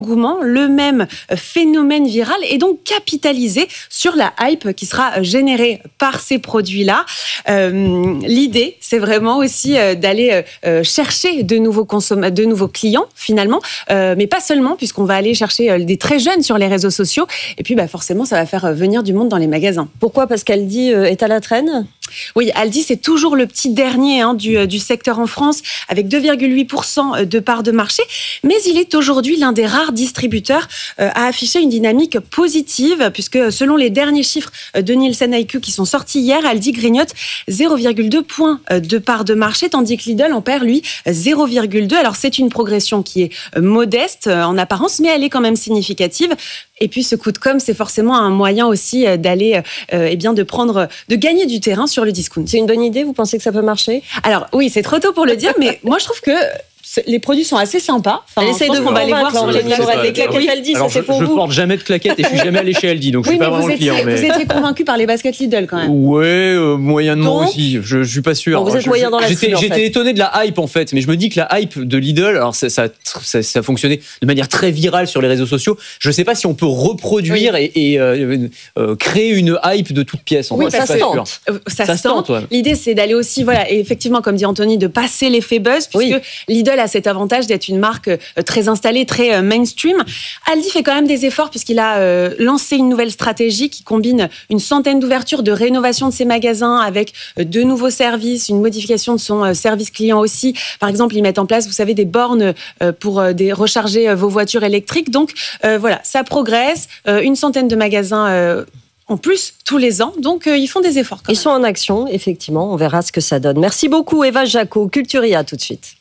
engouement, le même phénomène viral et donc capitaliser sur la hype qui sera générée par ces produits-là. L'idée, c'est vraiment aussi d'aller chercher de nouveaux clients finalement, mais pas seulement, puisqu'on va aller chercher des très jeunes sur les réseaux sociaux et puis forcément ça va faire venir du monde dans les magasins. Pourquoi ? Parce qu'Aldi est à la traîne ? Oui, Aldi, c'est toujours le petit dernier du secteur en France, avec 2,8% de part de marché. Mais il est aujourd'hui l'un des rares distributeurs à afficher une dynamique positive, puisque selon les derniers chiffres de Nielsen IQ qui sont sortis hier, Aldi grignote 0,2 points de part de marché, tandis que Lidl en perd, lui, 0,2. Alors, c'est une progression qui est modeste en apparence, mais elle est quand même significative. Et puis, ce coup de com', c'est forcément un moyen aussi d'aller, de gagner du terrain sur le discount. C'est une bonne idée ? Vous pensez que ça peut marcher ? Alors, oui, c'est trop tôt pour le dire, mais moi, je trouve que les produits sont assez sympas. Enfin, essaye de on va les voir sur les des claquettes Aldi, ça c'est pour vous. Je porte jamais de claquettes et je suis jamais allé chez Aldi, donc je suis pas vraiment le client. Vous étiez convaincu par les baskets Lidl quand même. Ouais, moyennement aussi. Je suis pas sûr. Vous êtes moyen dans la cible. J'étais étonné de la hype en fait, mais je me dis que la hype de Lidl, alors ça fonctionnait de manière très virale sur les réseaux sociaux. Je sais pas si on peut reproduire et créer une hype de toutes pièces. Oui, ça se tente. Ça se tente. L'idée c'est d'aller aussi, et effectivement, comme dit Anthony, de passer l'effet buzz, puisque Lidl a cet avantage d'être une marque très installée, très mainstream. Aldi fait quand même des efforts puisqu'il a lancé une nouvelle stratégie qui combine une centaine d'ouvertures, de rénovation de ses magasins avec de nouveaux services, une modification de son service client aussi. Par exemple, ils mettent en place, vous savez, des bornes pour recharger vos voitures électriques. Donc ça progresse. Une centaine de magasins en plus tous les ans, donc ils font des efforts. Ils sont en action, effectivement. On verra ce que ça donne. Merci beaucoup, Eva Jacot. Culturia, tout de suite.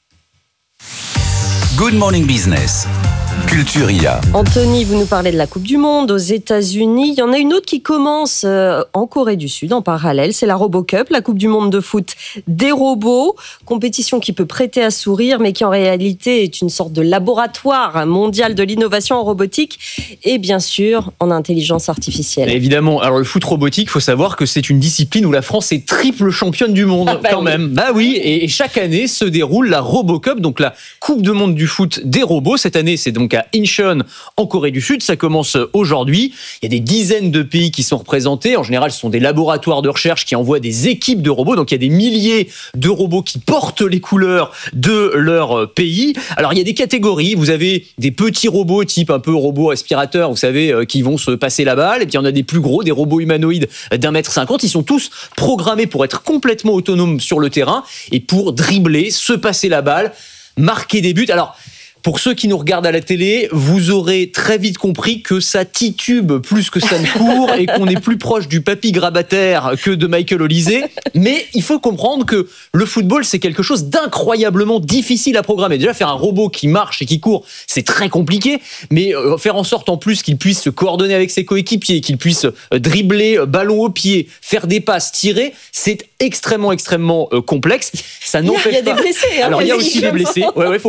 Good Morning Business, Culturia. Anthony, vous nous parlez de la Coupe du Monde aux États-Unis. Il y en a une autre qui commence en Corée du Sud en parallèle. C'est la RoboCup, la Coupe du Monde de foot des robots. Compétition qui peut prêter à sourire, mais qui en réalité est une sorte de laboratoire mondial de l'innovation en robotique et bien sûr en intelligence artificielle. Évidemment. Alors le foot robotique, il faut savoir que c'est une discipline où la France est triple championne du monde même. Bah oui, et chaque année se déroule la RoboCup, donc la Coupe du Monde du foot des robots. Cette année, c'est donc à Incheon, en Corée du Sud. Ça commence aujourd'hui. Il y a des dizaines de pays qui sont représentés. En général, ce sont des laboratoires de recherche qui envoient des équipes de robots. Donc, il y a des milliers de robots qui portent les couleurs de leur pays. Alors, il y a des catégories. Vous avez des petits robots, type un peu robots aspirateurs, vous savez, qui vont se passer la balle. Et puis, il y en a des plus gros, des robots humanoïdes d'1,50 m. Ils sont tous programmés pour être complètement autonomes sur le terrain et pour dribbler, se passer la balle, marquer des buts. Alors, pour ceux qui nous regardent à la télé, vous aurez très vite compris que ça titube plus que ça ne court et qu'on est plus proche du papy grabataire que de Michael Olysée. Mais il faut comprendre que le football, c'est quelque chose d'incroyablement difficile à programmer. Déjà, faire un robot qui marche et qui court, c'est très compliqué. Mais faire en sorte en plus qu'il puisse se coordonner avec ses coéquipiers, qu'il puisse dribbler, ballon au pied, faire des passes, tirer, c'est extrêmement complexe. Ça n'empêche pas. Il y a des blessés. Alors, il y a aussi des blessés.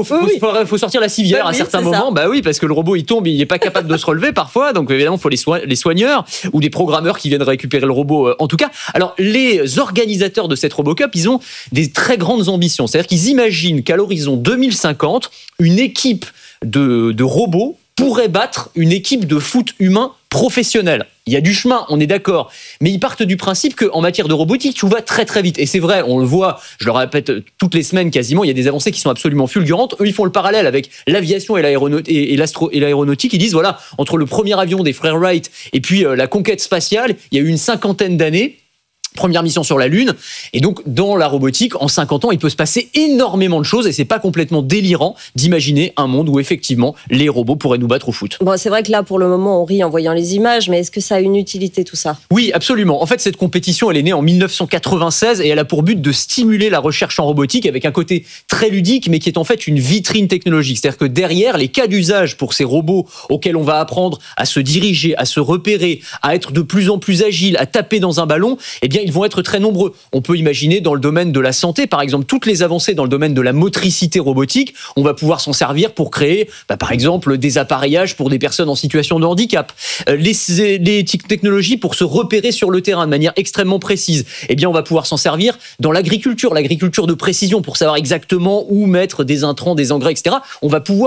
Faut sortir la civière à certains moments. Bah oui, parce que le robot, il tombe, il n'est pas capable de se relever parfois. Donc, évidemment, il faut les soigneurs ou des programmeurs qui viennent récupérer le robot, en tout cas. Alors, les organisateurs de cette RoboCup, ils ont des très grandes ambitions. C'est-à-dire qu'ils imaginent qu'à l'horizon 2050, une équipe de robots pourrait battre une équipe de foot humain professionnelle. Il y a du chemin, on est d'accord. Mais ils partent du principe qu'en matière de robotique, tout va très très vite. Et c'est vrai, on le voit, je le répète toutes les semaines quasiment, il y a des avancées qui sont absolument fulgurantes. Eux, ils font le parallèle avec l'aviation et l'aéronautique. Ils disent, voilà, entre le premier avion des frères Wright et puis la conquête spatiale, il y a eu une 50aine d'années. Première mission sur la Lune. Et donc, dans la robotique, en 50 ans, il peut se passer énormément de choses et c'est pas complètement délirant d'imaginer un monde où effectivement, les robots pourraient nous battre au foot. Bon, c'est vrai que là, pour le moment, on rit en voyant les images, mais est-ce que ça a une utilité tout ça ? Oui, absolument. En fait, cette compétition, elle est née en 1996 et elle a pour but de stimuler la recherche en robotique avec un côté très ludique, mais qui est en fait une vitrine technologique. C'est-à-dire que derrière, les cas d'usage pour ces robots auxquels on va apprendre à se diriger, à se repérer, à être de plus en plus agile, à taper dans un ballon, eh bien, ils vont être très nombreux. On peut imaginer dans le domaine de la santé, par exemple, toutes les avancées dans le domaine de la motricité robotique, on va pouvoir s'en servir pour créer, par exemple, des appareillages pour des personnes en situation de handicap. Les technologies pour se repérer sur le terrain de manière extrêmement précise, eh bien, on va pouvoir s'en servir dans l'agriculture de précision pour savoir exactement où mettre des intrants, des engrais, etc. On va pouvoir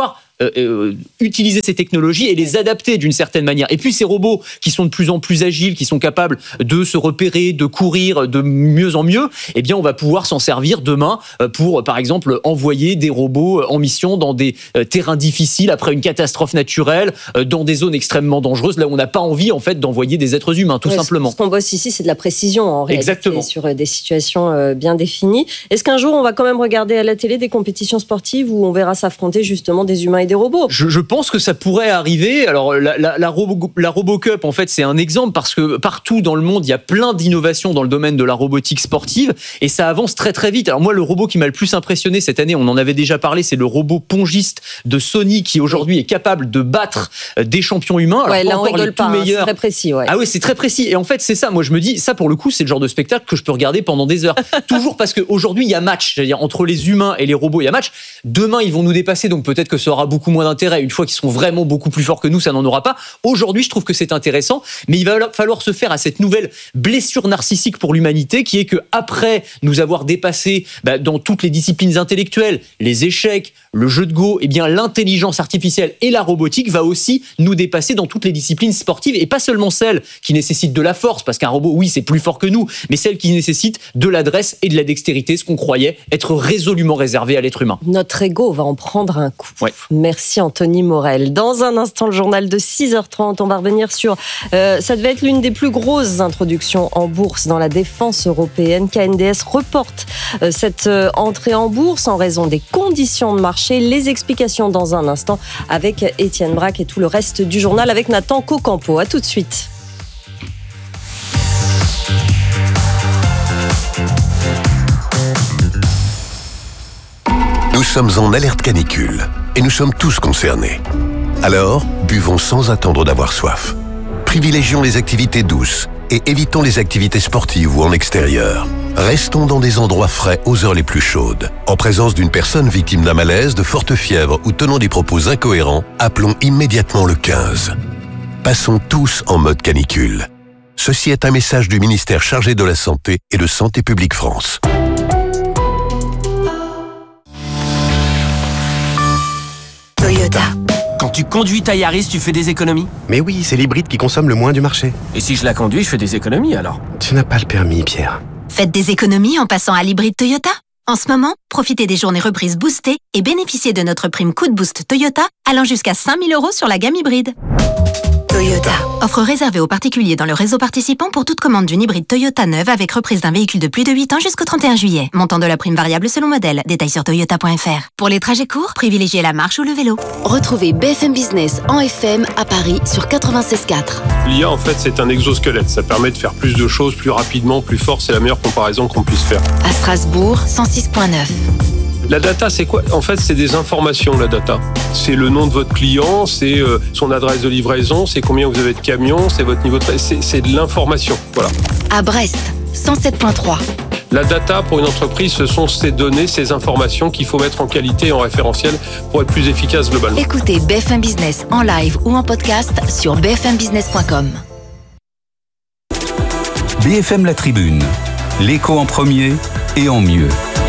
utiliser ces technologies et les adapter d'une certaine manière. Et puis ces robots qui sont de plus en plus agiles, qui sont capables de se repérer, de courir de mieux en mieux, eh bien on va pouvoir s'en servir demain pour, par exemple, envoyer des robots en mission dans des terrains difficiles après une catastrophe naturelle, dans des zones extrêmement dangereuses, là où on n'a pas envie en fait d'envoyer des êtres humains, tout simplement. Ce qu'on bosse ici, c'est de la précision en réalité. Exactement. Sur des situations bien définies. Est-ce qu'un jour on va quand même regarder à la télé des compétitions sportives où on verra s'affronter justement des humains et des robots? Je pense que ça pourrait arriver. Alors la RoboCup, en fait, c'est un exemple parce que partout dans le monde, il y a plein d'innovations dans le domaine de la robotique sportive et ça avance très très vite. Alors moi, le robot qui m'a le plus impressionné cette année, on en avait déjà parlé, c'est le robot pongiste de Sony qui aujourd'hui est capable de battre des champions humains. Alors, là on rigole pas, c'est très précis. Ouais. Ah oui, c'est très précis. Et en fait, c'est ça. Moi, je me dis, ça pour le coup, c'est le genre de spectacle que je peux regarder pendant des heures. Toujours parce qu'aujourd'hui, il y a match. C'est-à-dire entre les humains et les robots, il y a match. Demain, ils vont nous dépasser, donc peut-être que ça aura beaucoup moins d'intérêt. Une fois qu'ils seront vraiment beaucoup plus forts que nous, ça n'en aura pas. Aujourd'hui, je trouve que c'est intéressant, mais il va falloir se faire à cette nouvelle blessure narcissique pour l'humanité, qui est que après nous avoir dépassé dans toutes les disciplines intellectuelles, les échecs, le jeu de Go, eh bien l'intelligence artificielle et la robotique va aussi nous dépasser dans toutes les disciplines sportives et pas seulement celles qui nécessitent de la force, parce qu'un robot, oui, c'est plus fort que nous, mais celles qui nécessitent de l'adresse et de la dextérité, ce qu'on croyait être résolument réservé à l'être humain. Notre ego va en prendre un coup. Ouais. Merci Anthony Morel. Dans un instant, le journal de 6h30, on va revenir sur... ça devait être l'une des plus grosses introductions en bourse dans la défense européenne. KNDS reporte cette entrée en bourse en raison des conditions de marché. Les explications dans un instant avec Étienne Braque et tout le reste du journal avec Nathan Cocampo. À tout de suite. Nous sommes en alerte canicule et nous sommes tous concernés. Alors, buvons sans attendre d'avoir soif. Privilégions les activités douces et évitons les activités sportives ou en extérieur. Restons dans des endroits frais aux heures les plus chaudes. En présence d'une personne victime d'un malaise, de forte fièvre ou tenant des propos incohérents, appelons immédiatement le 15. Passons tous en mode canicule. Ceci est un message du ministère chargé de la Santé et de Santé publique France. Toyota. Quand tu conduis ta Yaris, tu fais des économies? Mais oui, c'est l'hybride qui consomme le moins du marché. Et si je la conduis, je fais des économies alors? Tu n'as pas le permis, Pierre. Faites des économies en passant à l'hybride Toyota. En ce moment, profitez des journées reprises boostées et bénéficiez de notre prime coup de boost Toyota allant jusqu'à 5 000 € sur la gamme hybride. Toyota. Offre réservée aux particuliers dans le réseau participant pour toute commande d'une hybride Toyota neuve avec reprise d'un véhicule de plus de 8 ans jusqu'au 31 juillet. Montant de la prime variable selon modèle. Détails sur toyota.fr. Pour les trajets courts, privilégiez la marche ou le vélo. Retrouvez BFM Business en FM à Paris sur 96.4. L'IA, en fait, c'est un exosquelette. Ça permet de faire plus de choses plus rapidement, plus fort. C'est la meilleure comparaison qu'on puisse faire. À Strasbourg, 106.9. La data, c'est quoi? En fait, c'est des informations, la data. C'est le nom de votre client, c'est son adresse de livraison, c'est combien vous avez de camions, c'est votre niveau de... C'est de l'information, voilà. À Brest, 107.3. La data, pour une entreprise, ce sont ces données, ces informations qu'il faut mettre en qualité et en référentiel pour être plus efficace globalement. Écoutez BFM Business en live ou en podcast sur bfmbusiness.com. BFM La Tribune, l'écho en premier et en mieux.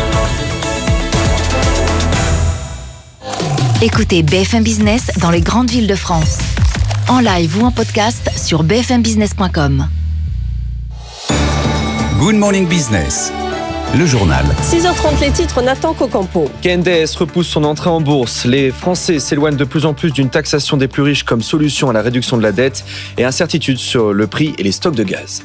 Écoutez BFM Business dans les grandes villes de France. En live ou en podcast sur bfmbusiness.com. Good Morning Business, le journal. 6h30 les titres, Nathan Cocampo. KNDS repousse son entrée en bourse. Les Français s'éloignent de plus en plus d'une taxation des plus riches comme solution à la réduction de la dette et incertitude sur le prix et les stocks de gaz.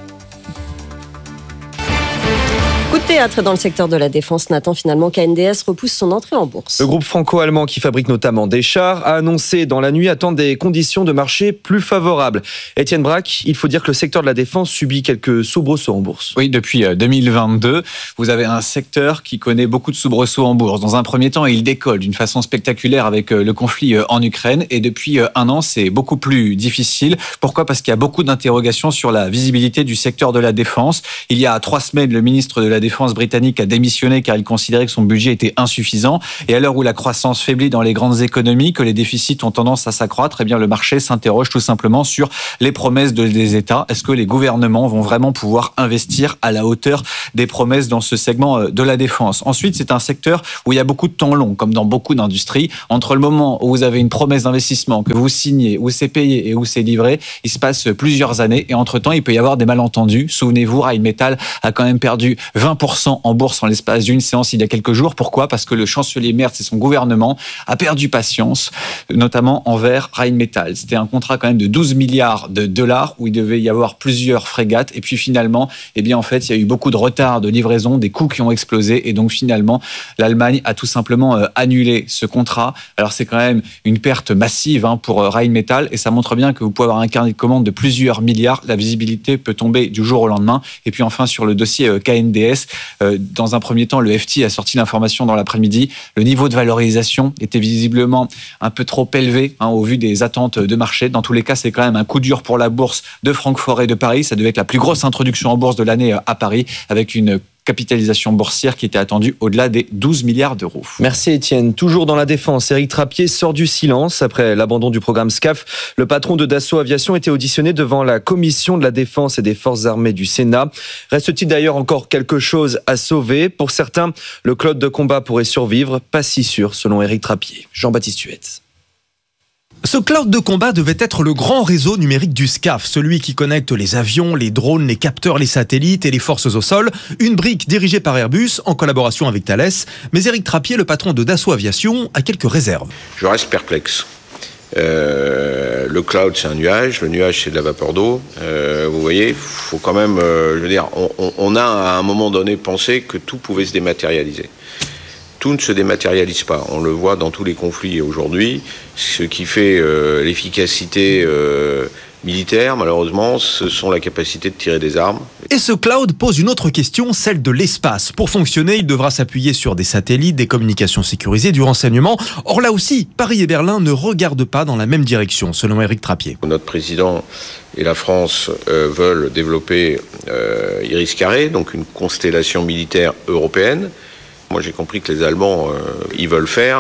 Coup de théâtre dans le secteur de la défense, Nathan. Finalement, KNDS repousse son entrée en bourse. Le groupe franco-allemand qui fabrique notamment des chars a annoncé dans la nuit attendre des conditions de marché plus favorables. Étienne Braque, il faut dire que le secteur de la défense subit quelques soubresauts en bourse. Oui, depuis 2022, vous avez un secteur qui connaît beaucoup de soubresauts en bourse. Dans un premier temps, il décolle d'une façon spectaculaire avec le conflit en Ukraine. Et depuis un an, c'est beaucoup plus difficile. Pourquoi ? Parce qu'il y a beaucoup d'interrogations sur la visibilité du secteur de la défense. Il y a 3 semaines, le ministre de la Défense France britannique a démissionné car il considérait que son budget était insuffisant. Et à l'heure où la croissance faiblit dans les grandes économies, que les déficits ont tendance à s'accroître, eh bien le marché s'interroge tout simplement sur les promesses des États. Est-ce que les gouvernements vont vraiment pouvoir investir à la hauteur des promesses dans ce segment de la défense? Ensuite, c'est un secteur où il y a beaucoup de temps long, comme dans beaucoup d'industries. Entre le moment où vous avez une promesse d'investissement, que vous signez, où c'est payé et où c'est livré, il se passe plusieurs années. Et entre-temps, il peut y avoir des malentendus. Souvenez-vous, Rheinmetall a quand même perdu 20% en bourse en l'espace d'une séance il y a quelques jours. Pourquoi? Parce que le chancelier Merz et son gouvernement a perdu patience, notamment envers Rheinmetall. C'était un contrat quand même de 12 milliards de dollars où il devait y avoir plusieurs frégates. Et puis finalement, eh bien en fait, il y a eu beaucoup de retard de livraison, des coûts qui ont explosé. Et donc finalement, l'Allemagne a tout simplement annulé ce contrat. Alors c'est quand même une perte massive pour Rheinmetall et ça montre bien que vous pouvez avoir un carnet de commandes de plusieurs milliards. La visibilité peut tomber du jour au lendemain. Et puis enfin, sur le dossier KNDS, dans un premier temps, le FT a sorti l'information dans l'après-midi. Le niveau de valorisation était visiblement un peu trop élevé au vu des attentes de marché. Dans tous les cas, c'est quand même un coup dur pour la bourse de Francfort et de Paris. Ça devait être la plus grosse introduction en bourse de l'année à Paris, avec une capitalisation boursière qui était attendue au-delà des 12 milliards d'euros. Merci Étienne. Toujours dans la défense, Éric Trappier sort du silence après l'abandon du programme SCAF. Le patron de Dassault Aviation était auditionné devant la commission de la défense et des forces armées du Sénat. Reste-t-il d'ailleurs encore quelque chose à sauver? Pour certains, le cloud de combat pourrait survivre. Pas si sûr, selon Éric Trappier. Jean-Baptiste Huette. Ce cloud de combat devait être le grand réseau numérique du SCAF, celui qui connecte les avions, les drones, les capteurs, les satellites et les forces au sol. Une brique dirigée par Airbus en collaboration avec Thales. Mais Éric Trappier, le patron de Dassault Aviation, a quelques réserves. Je reste perplexe. Le cloud, c'est un nuage. Le nuage, c'est de la vapeur d'eau. Vous voyez, faut quand même, je veux dire, on a à un moment donné pensé que tout pouvait se dématérialiser. Tout ne se dématérialise pas. On le voit dans tous les conflits aujourd'hui. Ce qui fait l'efficacité militaire, malheureusement, ce sont la capacité de tirer des armes. Et ce cloud pose une autre question, celle de l'espace. Pour fonctionner, il devra s'appuyer sur des satellites, des communications sécurisées, du renseignement. Or là aussi, Paris et Berlin ne regardent pas dans la même direction, selon Éric Trappier. Notre président et la France veulent développer Iris-Carré, donc une constellation militaire européenne. Moi, j'ai compris que les Allemands, ils veulent faire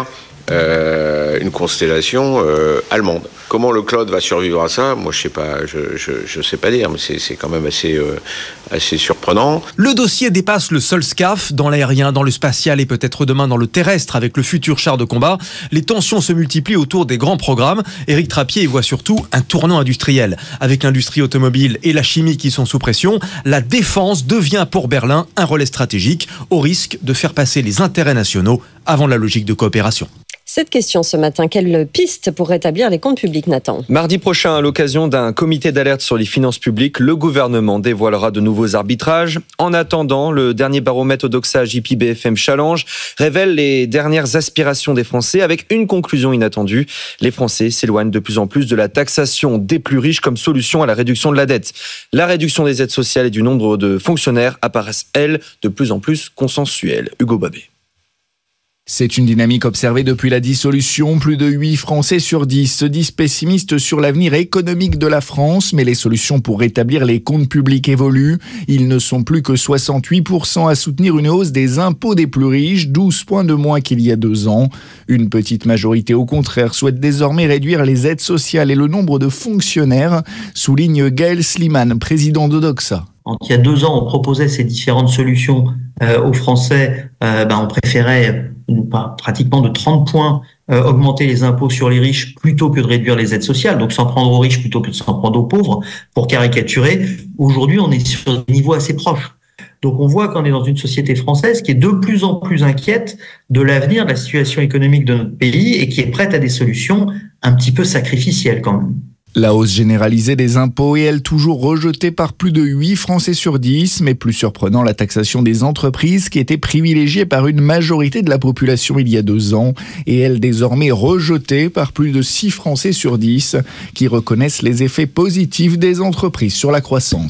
une constellation allemande. Comment le cloud va survivre à ça? Moi, je sais pas, je sais pas dire, mais c'est quand même assez surprenant. Le dossier dépasse le seul SCAF, dans l'aérien, dans le spatial et peut-être demain dans le terrestre avec le futur char de combat. Les tensions se multiplient autour des grands programmes. Éric Trappier y voit surtout un tournant industriel. Avec l'industrie automobile et la chimie qui sont sous pression, la défense devient pour Berlin un relais stratégique, au risque de faire passer les intérêts nationaux avant la logique de coopération. Cette question ce matin, quelle piste pour rétablir les comptes publics, Nathan? Mardi prochain, à l'occasion d'un comité d'alerte sur les finances publiques, le gouvernement dévoilera de nouveaux arbitrages. En attendant, le dernier baromètre Odoxa JPBFM Challenge révèle les dernières aspirations des Français avec une conclusion inattendue. Les Français s'éloignent de plus en plus de la taxation des plus riches comme solution à la réduction de la dette. La réduction des aides sociales et du nombre de fonctionnaires apparaissent, elles, de plus en plus consensuelles. Hugo Babé. C'est une dynamique observée depuis la dissolution. Plus de 8 Français sur 10 se disent pessimistes sur l'avenir économique de la France, mais les solutions pour rétablir les comptes publics évoluent. Ils ne sont plus que 68% à soutenir une hausse des impôts des plus riches, 12 points de moins qu'il y a 2 ans. Une petite majorité, au contraire, souhaite désormais réduire les aides sociales et le nombre de fonctionnaires, souligne Gaël Sliman, président d'Odoxa. Il y a 2 ans, on proposait ces différentes solutions aux Français. On préférait pratiquement de 30 points augmenter les impôts sur les riches plutôt que de réduire les aides sociales, donc s'en prendre aux riches plutôt que de s'en prendre aux pauvres, pour caricaturer. Aujourd'hui, on est sur des niveaux assez proches. Donc on voit qu'on est dans une société française qui est de plus en plus inquiète de l'avenir, de la situation économique de notre pays et qui est prête à des solutions un petit peu sacrificielles quand même. La hausse généralisée des impôts est, elle, toujours rejetée par plus de 8 Français sur 10, mais plus surprenant, la taxation des entreprises qui était privilégiée par une majorité de la population il y a 2 ans, et elle désormais rejetée par plus de 6 Français sur 10 qui reconnaissent les effets positifs des entreprises sur la croissance.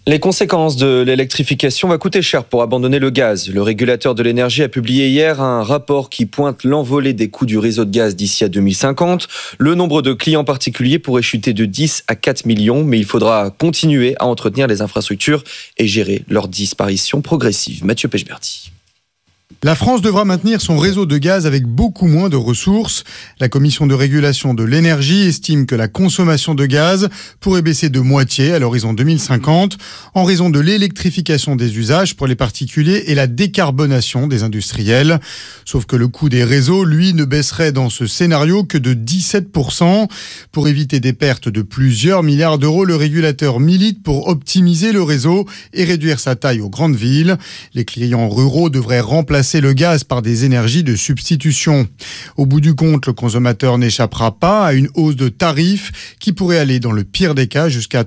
Les conséquences de l'électrification vont coûter cher pour abandonner le gaz. Le régulateur de l'énergie a publié hier un rapport qui pointe l'envolée des coûts du réseau de gaz d'ici à 2050. Le nombre de clients particuliers pourrait chuter de 10 à 4 millions, mais il faudra continuer à entretenir les infrastructures et gérer leur disparition progressive. Mathieu Pechberti. La France devra maintenir son réseau de gaz avec beaucoup moins de ressources. La Commission de régulation de l'énergie estime que la consommation de gaz pourrait baisser de moitié à l'horizon 2050 en raison de l'électrification des usages pour les particuliers et la décarbonation des industriels. Sauf que le coût des réseaux, lui, ne baisserait dans ce scénario que de 17%. Pour éviter des pertes de plusieurs milliards d'euros, le régulateur milite pour optimiser le réseau et réduire sa taille aux grandes villes. Les clients ruraux devraient remplacer le gaz par des énergies de substitution. Au bout du compte, le consommateur n'échappera pas à une hausse de tarifs qui pourrait aller dans le pire des cas jusqu'à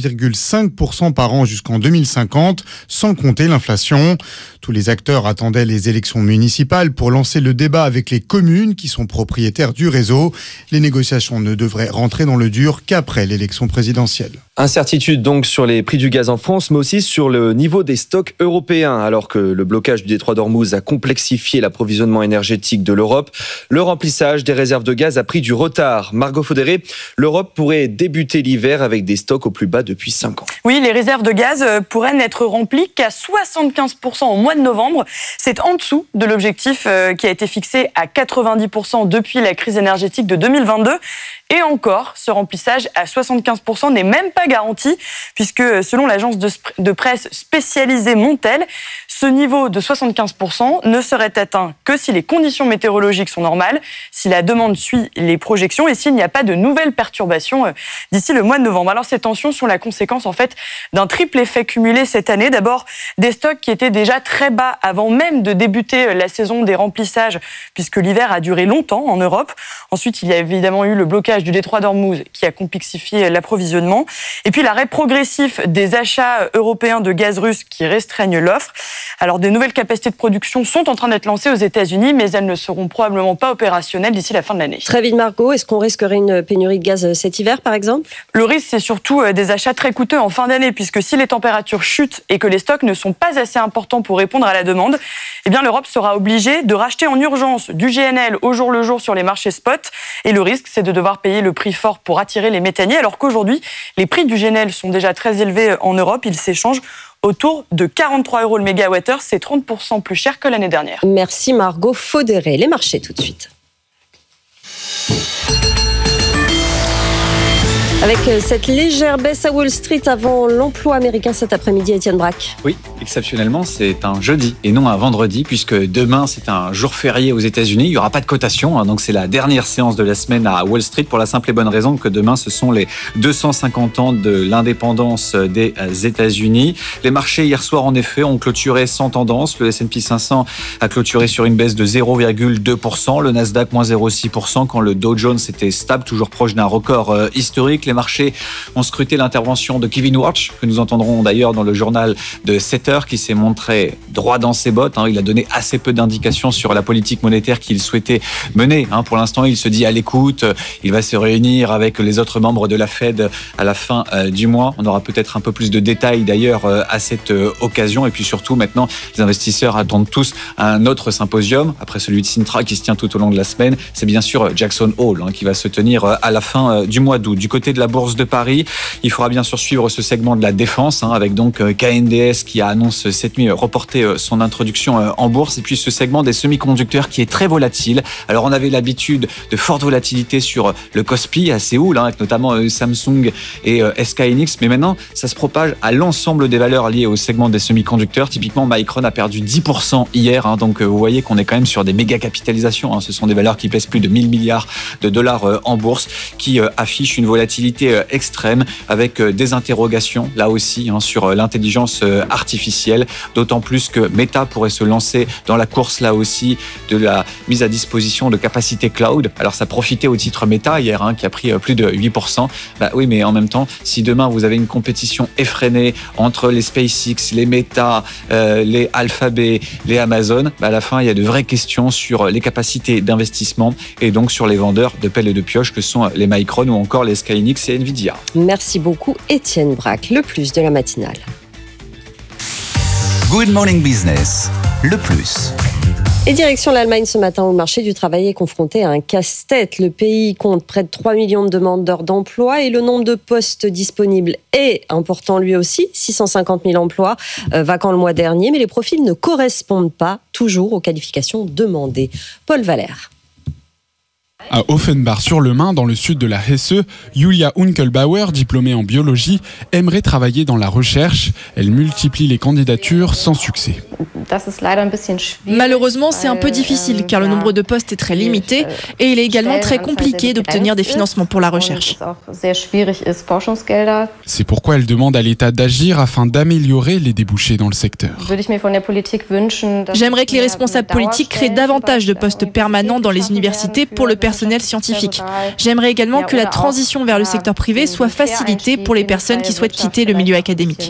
3,5% par an jusqu'en 2050, sans compter l'inflation. Tous les acteurs attendaient les élections municipales pour lancer le débat avec les communes qui sont propriétaires du réseau. Les négociations ne devraient rentrer dans le dur qu'après l'élection présidentielle. Incertitude donc sur les prix du gaz en France, mais aussi sur le niveau des stocks européens. Alors que le blocage du détroit d'Ormuz a complexifié l'approvisionnement énergétique de l'Europe, le remplissage des réserves de gaz a pris du retard. Margot Faudéré, l'Europe pourrait débuter l'hiver avec des stocks au plus bas depuis 5 ans. Oui, les réserves de gaz pourraient n'être remplies qu'à 75% au mois de novembre. C'est en dessous de l'objectif qui a été fixé à 90% depuis la crise énergétique de 2022. Et encore, ce remplissage à 75% n'est même pas garanti, puisque selon l'agence de presse spécialisée Montel, ce niveau de 75% ne serait atteint que si les conditions météorologiques sont normales, si la demande suit les projections et s'il n'y a pas de nouvelles perturbations d'ici le mois de novembre. Alors ces tensions sont la conséquence en fait d'un triple effet cumulé cette année. D'abord, des stocks qui étaient déjà très bas avant même de débuter la saison des remplissages, puisque l'hiver a duré longtemps en Europe. Ensuite, il y a évidemment eu le blocage du détroit d'Ormuz qui a complexifié l'approvisionnement. Et puis l'arrêt progressif des achats européens de gaz russe qui restreignent l'offre. Alors des nouvelles capacités de production sont en train d'être lancées aux États-Unis, mais elles ne seront probablement pas opérationnelles d'ici la fin de l'année. Très vite Margot, est-ce qu'on risquerait une pénurie de gaz cet hiver par exemple ? Le risque c'est surtout des achats très coûteux en fin d'année, puisque si les températures chutent et que les stocks ne sont pas assez importants pour répondre à la demande, eh bien l'Europe sera obligée de racheter en urgence du GNL au jour le jour sur les marchés spot. Et le risque c'est de devoir payer le prix fort pour attirer les méthaniers, alors qu'aujourd'hui, les prix du GNL sont déjà très élevés en Europe. Ils s'échangent autour de 43 € le mégawattheure. C'est 30% plus cher que l'année dernière. Merci Margot Faudéré. Les marchés tout de suite. Avec cette légère baisse à Wall Street avant l'emploi américain cet après-midi, Étienne Braque. Oui, exceptionnellement, c'est un jeudi et non un vendredi, puisque demain, c'est un jour férié aux États-Unis. Il n'y aura pas de cotation, donc c'est la dernière séance de la semaine à Wall Street, pour la simple et bonne raison que demain, ce sont les 250 ans de l'indépendance des États-Unis. Les marchés, hier soir, en effet, ont clôturé sans tendance. Le S&P 500 a clôturé sur une baisse de 0,2%, le Nasdaq, moins 0,6%, quand le Dow Jones était stable, toujours proche d'un record historique. Les marchés ont scruté l'intervention de Kevin Warsh, que nous entendrons d'ailleurs dans le journal de 7 heures, qui s'est montré droit dans ses bottes. Il a donné assez peu d'indications sur la politique monétaire qu'il souhaitait mener. Pour l'instant, il se dit à l'écoute. Il va se réunir avec les autres membres de la Fed à la fin du mois. On aura peut-être un peu plus de détails d'ailleurs à cette occasion. Et puis surtout, maintenant, les investisseurs attendent tous un autre symposium, après celui de Sintra qui se tient tout au long de la semaine. C'est bien sûr Jackson Hole qui va se tenir à la fin du mois d'août. Du côté de la Bourse de Paris, il faudra bien sûr suivre ce segment de la défense, avec donc KNDS qui annonce cette nuit reporter son introduction en bourse, et puis ce segment des semi-conducteurs qui est très volatile. Alors on avait l'habitude de forte volatilité sur le Kospi à Séoul, avec notamment Samsung et SK Hynix, mais maintenant ça se propage à l'ensemble des valeurs liées au segment des semi-conducteurs. Typiquement, Micron a perdu 10% hier, donc vous voyez qu'on est quand même sur des méga capitalisations. Ce sont des valeurs qui pèsent plus de 1000 milliards de dollars en bourse, qui affichent une volatilité extrême, avec des interrogations là aussi sur l'intelligence artificielle, d'autant plus que Meta pourrait se lancer dans la course là aussi de la mise à disposition de capacités cloud. Alors ça profitait au titre Meta hier, qui a pris plus de 8%. Oui, mais en même temps, si demain vous avez une compétition effrénée entre les SpaceX, les Meta, les Alphabet, les Amazon, à la fin il y a de vraies questions sur les capacités d'investissement et donc sur les vendeurs de pelles et de pioches que sont les Micron ou encore les SK Hynix et Nvidia. Merci beaucoup Étienne Braque. Le plus de la matinale. Good Morning Business, le plus. Et direction l'Allemagne ce matin où le marché du travail est confronté à un casse-tête. Le pays compte près de 3 millions de demandeurs d'emploi et le nombre de postes disponibles est important lui aussi. 650 000 emplois vacants le mois dernier, mais les profils ne correspondent pas toujours aux qualifications demandées. Paul Valère. À Offenbach-sur-le-Main, dans le sud de la Hesse, Julia Unkelbauer, diplômée en biologie, aimerait travailler dans la recherche. Elle multiplie les candidatures sans succès. Malheureusement, c'est un peu difficile car le nombre de postes est très limité et il est également très compliqué d'obtenir des financements pour la recherche. C'est pourquoi elle demande à l'État d'agir afin d'améliorer les débouchés dans le secteur. J'aimerais que les responsables politiques créent davantage de postes permanents dans les universités pour le personnel scientifique. J'aimerais également que la transition vers le secteur privé soit facilitée pour les personnes qui souhaitent quitter le milieu académique.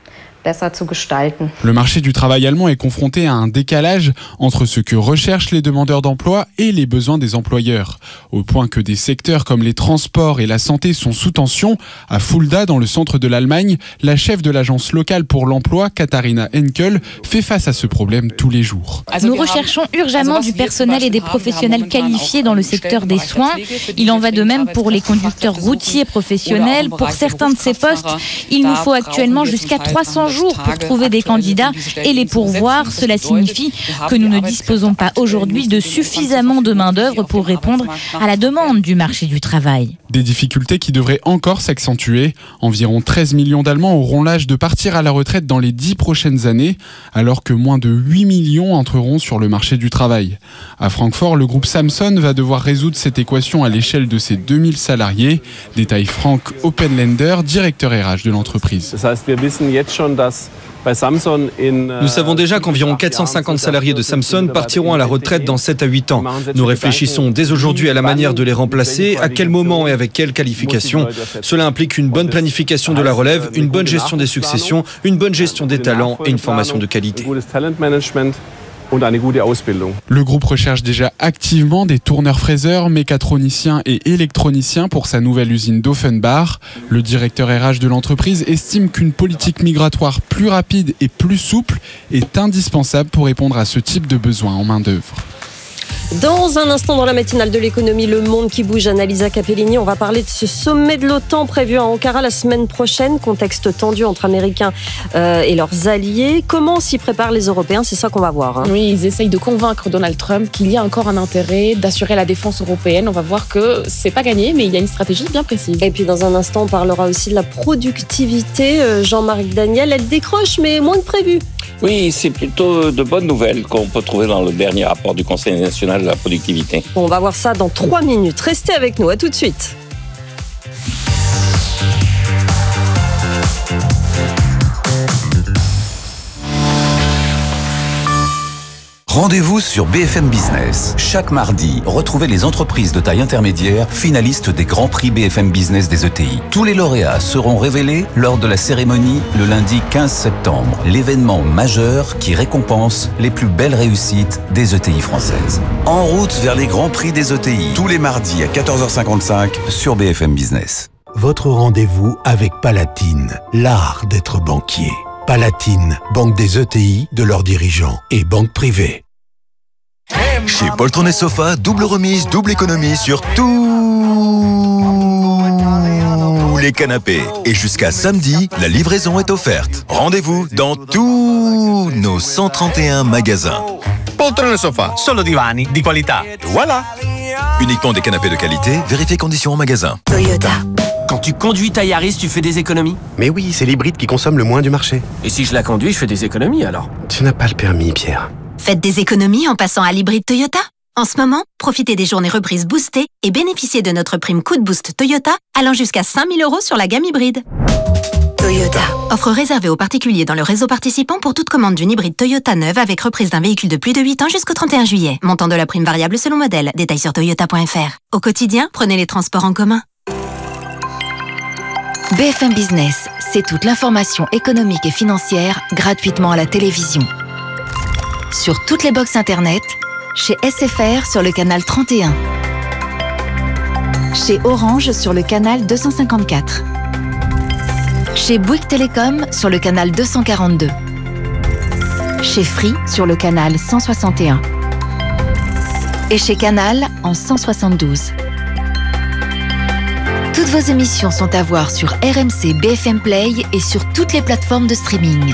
Le marché du travail allemand est confronté à un décalage entre ce que recherchent les demandeurs d'emploi et les besoins des employeurs, au point que des secteurs comme les transports et la santé sont sous tension. À Fulda, dans le centre de l'Allemagne, la chef de l'agence locale pour l'emploi, Katharina Henkel, fait face à ce problème tous les jours. Nous recherchons urgemment du personnel et des professionnels qualifiés dans le secteur des soins. Il en va de même pour les conducteurs routiers professionnels. Pour certains de ces postes, il nous faut actuellement jusqu'à 300 jours pour trouver des candidats et les pourvoir. Cela signifie que nous ne disposons pas aujourd'hui de suffisamment de main-d'œuvre pour répondre à la demande du marché du travail. Des difficultés qui devraient encore s'accentuer. Environ 13 millions d'Allemands auront l'âge de partir à la retraite dans les 10 prochaines années, alors que moins de 8 millions entreront sur le marché du travail. À Francfort, le groupe Samson va devoir résoudre cette équation à l'échelle de ses 2000 salariés. Détaille Frank Oppenländer, directeur RH de l'entreprise. Nous savons déjà qu'environ 450 salariés de Samson partiront à la retraite dans 7 à 8 ans. Nous réfléchissons dès aujourd'hui à la manière de les remplacer, à quel moment et avec quelles qualifications. Cela implique une bonne planification de la relève, une bonne gestion des successions, une bonne gestion des talents et une formation de qualité. Le groupe recherche déjà activement des tourneurs-fraiseurs, mécatroniciens et électroniciens pour sa nouvelle usine d'Offenbach. Le directeur RH de l'entreprise estime qu'une politique migratoire plus rapide et plus souple est indispensable pour répondre à ce type de besoin en main-d'œuvre. Dans un instant, dans la matinale de l'économie, le monde qui bouge, Annalisa Capellini, on va parler de ce sommet de l'OTAN prévu à Ankara la semaine prochaine. Contexte tendu entre Américains et leurs alliés. Comment s'y préparent les Européens? C'est ça qu'on va voir. Oui, ils essayent de convaincre Donald Trump qu'il y a encore un intérêt d'assurer la défense européenne. On va voir que c'est pas gagné, mais il y a une stratégie bien précise. Et puis dans un instant, on parlera aussi de la productivité. Jean-Marc Daniel, elle décroche, mais moins que prévu. Oui, c'est plutôt de bonnes nouvelles qu'on peut trouver dans le dernier rapport du Conseil national de la productivité. On va voir ça dans 3 minutes. Restez avec nous, à tout de suite. Rendez-vous sur BFM Business. Chaque mardi, retrouvez les entreprises de taille intermédiaire finalistes des Grands Prix BFM Business des ETI. Tous les lauréats seront révélés lors de la cérémonie le lundi 15 septembre. L'événement majeur qui récompense les plus belles réussites des ETI françaises. En route vers les Grands Prix des ETI. Tous les mardis à 14h55 sur BFM Business. Votre rendez-vous avec Palatine, l'art d'être banquier. Palatine, banque des ETI, de leurs dirigeants et banque privée. Chez Poltron et Sofa, double remise, double économie sur tous les canapés. Et jusqu'à samedi, la livraison est offerte. Rendez-vous dans tous nos 131 magasins. Poltron e Sofa, solo divani di qualità. Voilà. Uniquement des canapés de qualité, vérifiez conditions en magasin. Toyota. Quand tu conduis ta Yaris, tu fais des économies? Mais oui, c'est l'hybride qui consomme le moins du marché. Et si je la conduis, je fais des économies alors? Tu n'as pas le permis, Pierre. Faites des économies en passant à l'hybride Toyota. En ce moment, profitez des journées reprises boostées et bénéficiez de notre prime Coup de Boost Toyota allant jusqu'à 5 000 € sur la gamme hybride. Toyota. Offre réservée aux particuliers dans le réseau participant pour toute commande d'une hybride Toyota neuve avec reprise d'un véhicule de plus de 8 ans jusqu'au 31 juillet. Montant de la prime variable selon modèle. Détails sur toyota.fr. Au quotidien, prenez les transports en commun. BFM Business, c'est toute l'information économique et financière gratuitement à la télévision. Sur toutes les box internet, chez SFR sur le canal 31, chez Orange sur le canal 254, chez Bouygues Télécom sur le canal 242, chez Free sur le canal 161 et chez Canal en 172. Toutes vos émissions sont à voir sur RMC BFM Play et sur toutes les plateformes de streaming.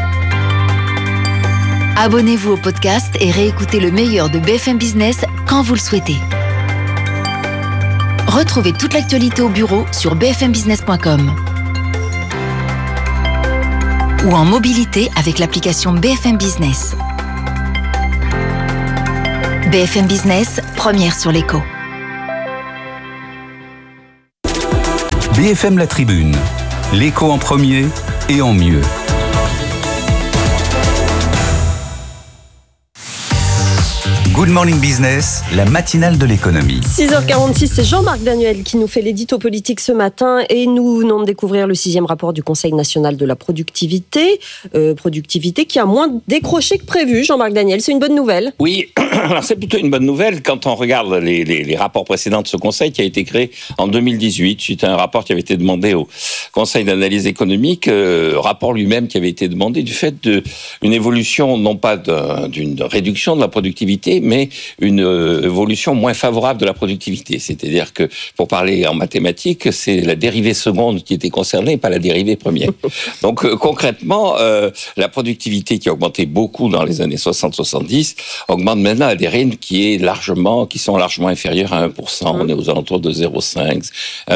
Abonnez-vous au podcast et réécoutez le meilleur de BFM Business quand vous le souhaitez. Retrouvez toute l'actualité au bureau sur bfmbusiness.com ou en mobilité avec l'application BFM Business. BFM Business, première sur l'écho. BFM La Tribune, l'écho en premier et en mieux. Good Morning Business, la matinale de l'économie. 6h46, c'est Jean-Marc Daniel qui nous fait l'édito politique ce matin et nous venons de découvrir le 6e rapport du Conseil national de la productivité. Productivité qui a moins décroché que prévu. Jean-Marc Daniel, c'est une bonne nouvelle? Oui, alors c'est plutôt une bonne nouvelle quand on regarde les rapports précédents de ce Conseil qui a été créé en 2018. Suite à un rapport qui avait été demandé au Conseil d'analyse économique, rapport lui-même qui avait été demandé du fait d'une évolution, non pas d'une réduction de la productivité, mais une évolution moins favorable de la productivité. C'est-à-dire que, pour parler en mathématiques, c'est la dérivée seconde qui était concernée, pas la dérivée première. Donc, concrètement, la productivité qui a augmenté beaucoup dans les années 60-70 augmente maintenant à des rythmes qui sont largement inférieurs à 1%. On est aux alentours de 0,5,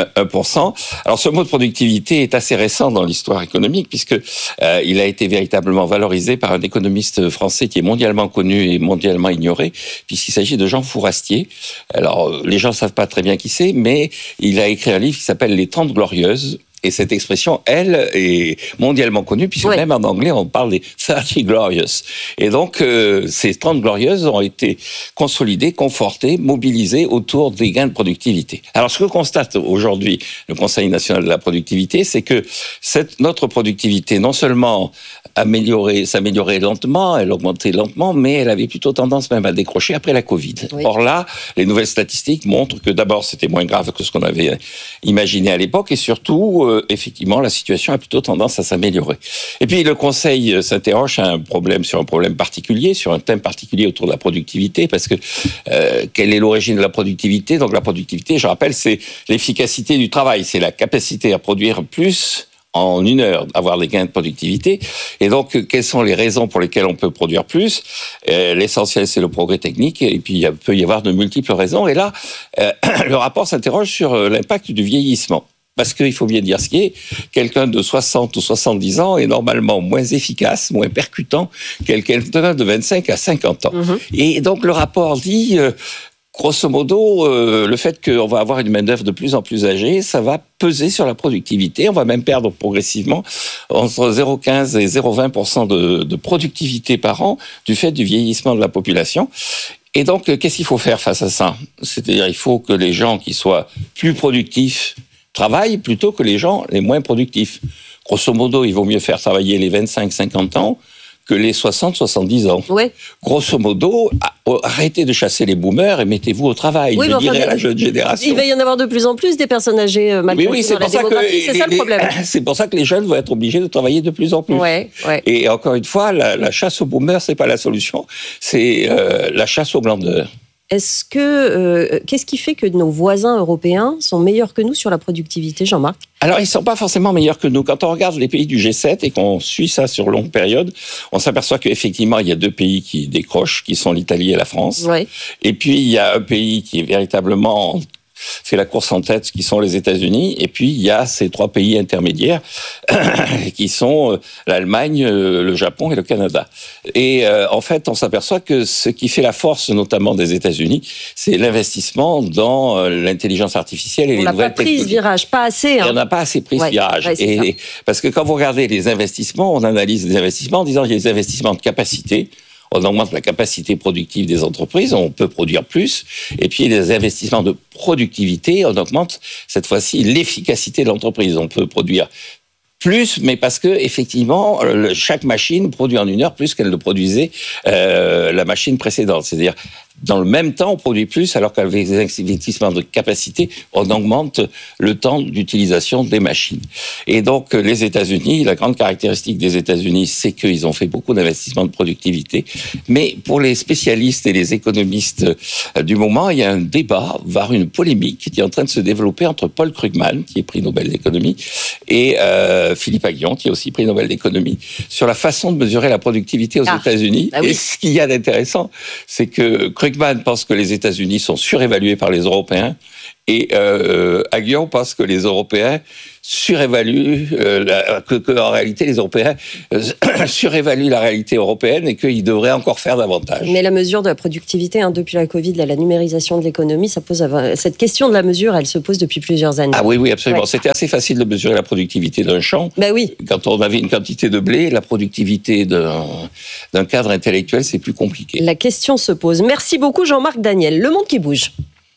1%. Alors, ce mot de productivité est assez récent dans l'histoire économique, puisque il a été véritablement valorisé par un économiste français qui est mondialement connu et mondialement ignoré, puisqu'il s'agit de Jean Fourastier. Alors, les gens ne savent pas très bien qui c'est, mais il a écrit un livre qui s'appelle « Les 30 Glorieuses ». Et cette expression, elle, est mondialement connue, puisque même en anglais, on parle des 30 Glorious. Et donc, ces 30 Glorieuses ont été consolidées, confortées, mobilisées autour des gains de productivité. Alors, ce que constate aujourd'hui le Conseil national de la productivité, c'est que notre productivité, non seulement s'améliorait lentement, elle augmentait lentement, mais elle avait plutôt tendance même à décrocher après la Covid. Oui. Or là, les nouvelles statistiques montrent que d'abord, c'était moins grave que ce qu'on avait imaginé à l'époque, et surtout, effectivement, la situation a plutôt tendance à s'améliorer. Et puis, le Conseil s'interroge sur un problème particulier, sur un thème particulier autour de la productivité, parce que quelle est l'origine de la productivité? Donc, la productivité, je rappelle, c'est l'efficacité du travail, c'est la capacité à produire plus en une heure, avoir des gains de productivité. Et donc, quelles sont les raisons pour lesquelles on peut produire plus? L'essentiel, c'est le progrès technique, et puis il peut y avoir de multiples raisons. Et là, le rapport s'interroge sur l'impact du vieillissement. Parce qu'il faut bien dire ce qui est, quelqu'un de 60 ou 70 ans est normalement moins efficace, moins percutant que quelqu'un de 25 à 50 ans. Et donc, le rapport dit... grosso modo, le fait qu'on va avoir une main-d'œuvre de plus en plus âgée, ça va peser sur la productivité. On va même perdre progressivement entre 0,15 et 0,20% de productivité par an du fait du vieillissement de la population. Et donc, qu'est-ce qu'il faut faire face à ça? C'est-à-dire, il faut que les gens qui soient plus productifs travaillent plutôt que les gens les moins productifs. Grosso modo, il vaut mieux faire travailler les 25-50 ans que les 60-70 ans. Ouais. Grosso modo, arrêtez de chasser les boomers et mettez-vous au travail, je dirais à la jeune génération. Il va y en avoir de plus en plus des personnes âgées mal connues dans la démographie, c'est ça le problème. C'est pour ça que les jeunes vont être obligés de travailler de plus en plus. Ouais. Et encore une fois, la chasse aux boomers, c'est pas la solution, c'est la chasse aux glandeurs. Qu'est-ce qui fait que nos voisins européens sont meilleurs que nous sur la productivité, Jean-Marc? Alors, ils ne sont pas forcément meilleurs que nous. Quand on regarde les pays du G7 et qu'on suit ça sur longue période, on s'aperçoit qu'effectivement, il y a deux pays qui décrochent, qui sont l'Italie et la France. Ouais. Et puis, il y a un pays qui est véritablement... fait la course en tête, qui sont les États-Unis, et puis il y a ces trois pays intermédiaires qui sont l'Allemagne, le Japon et le Canada. Et en fait, on s'aperçoit que ce qui fait la force, notamment des États-Unis, c'est l'investissement dans l'intelligence artificielle et les nouvelles technologies. On n'a pas pris ce virage, pas assez. On n'a pas assez pris ce virage. Et parce que quand vous regardez les investissements, on analyse les investissements en disant qu'il y a des investissements de capacité. On augmente la capacité productive des entreprises, on peut produire plus. Et puis, les investissements de productivité, on augmente cette fois-ci l'efficacité de l'entreprise. On peut produire plus, mais parce que effectivement, chaque machine produit en une heure plus qu'elle ne produisait la machine précédente. C'est-à-dire dans le même temps, on produit plus, alors qu'avec les investissements de capacité, on augmente le temps d'utilisation des machines. Et donc, les États-Unis, la grande caractéristique des États-Unis, c'est qu'ils ont fait beaucoup d'investissements de productivité. Mais pour les spécialistes et les économistes du moment, il y a un débat, voire une polémique qui est en train de se développer entre Paul Krugman, qui est prix Nobel d'économie, et Philippe Aghion, qui est aussi prix Nobel d'économie, sur la façon de mesurer la productivité aux États-Unis. Bah oui. Et ce qu'il y a d'intéressant, c'est que Krugman pense que les États-Unis sont surévalués par les Européens et Aghion pense que les Européens surévaluent, en réalité les Européens surévaluent la réalité européenne et qu'ils devraient encore faire davantage. Mais la mesure de la productivité, depuis la Covid, la numérisation de l'économie, ça pose cette question de la mesure, elle se pose depuis plusieurs années. Ah oui, absolument. Ouais. C'était assez facile de mesurer la productivité d'un champ. Ben oui. Quand on avait une quantité de blé, la productivité d'un cadre intellectuel, c'est plus compliqué. La question se pose. Merci beaucoup Jean-Marc Daniel. Le monde qui bouge.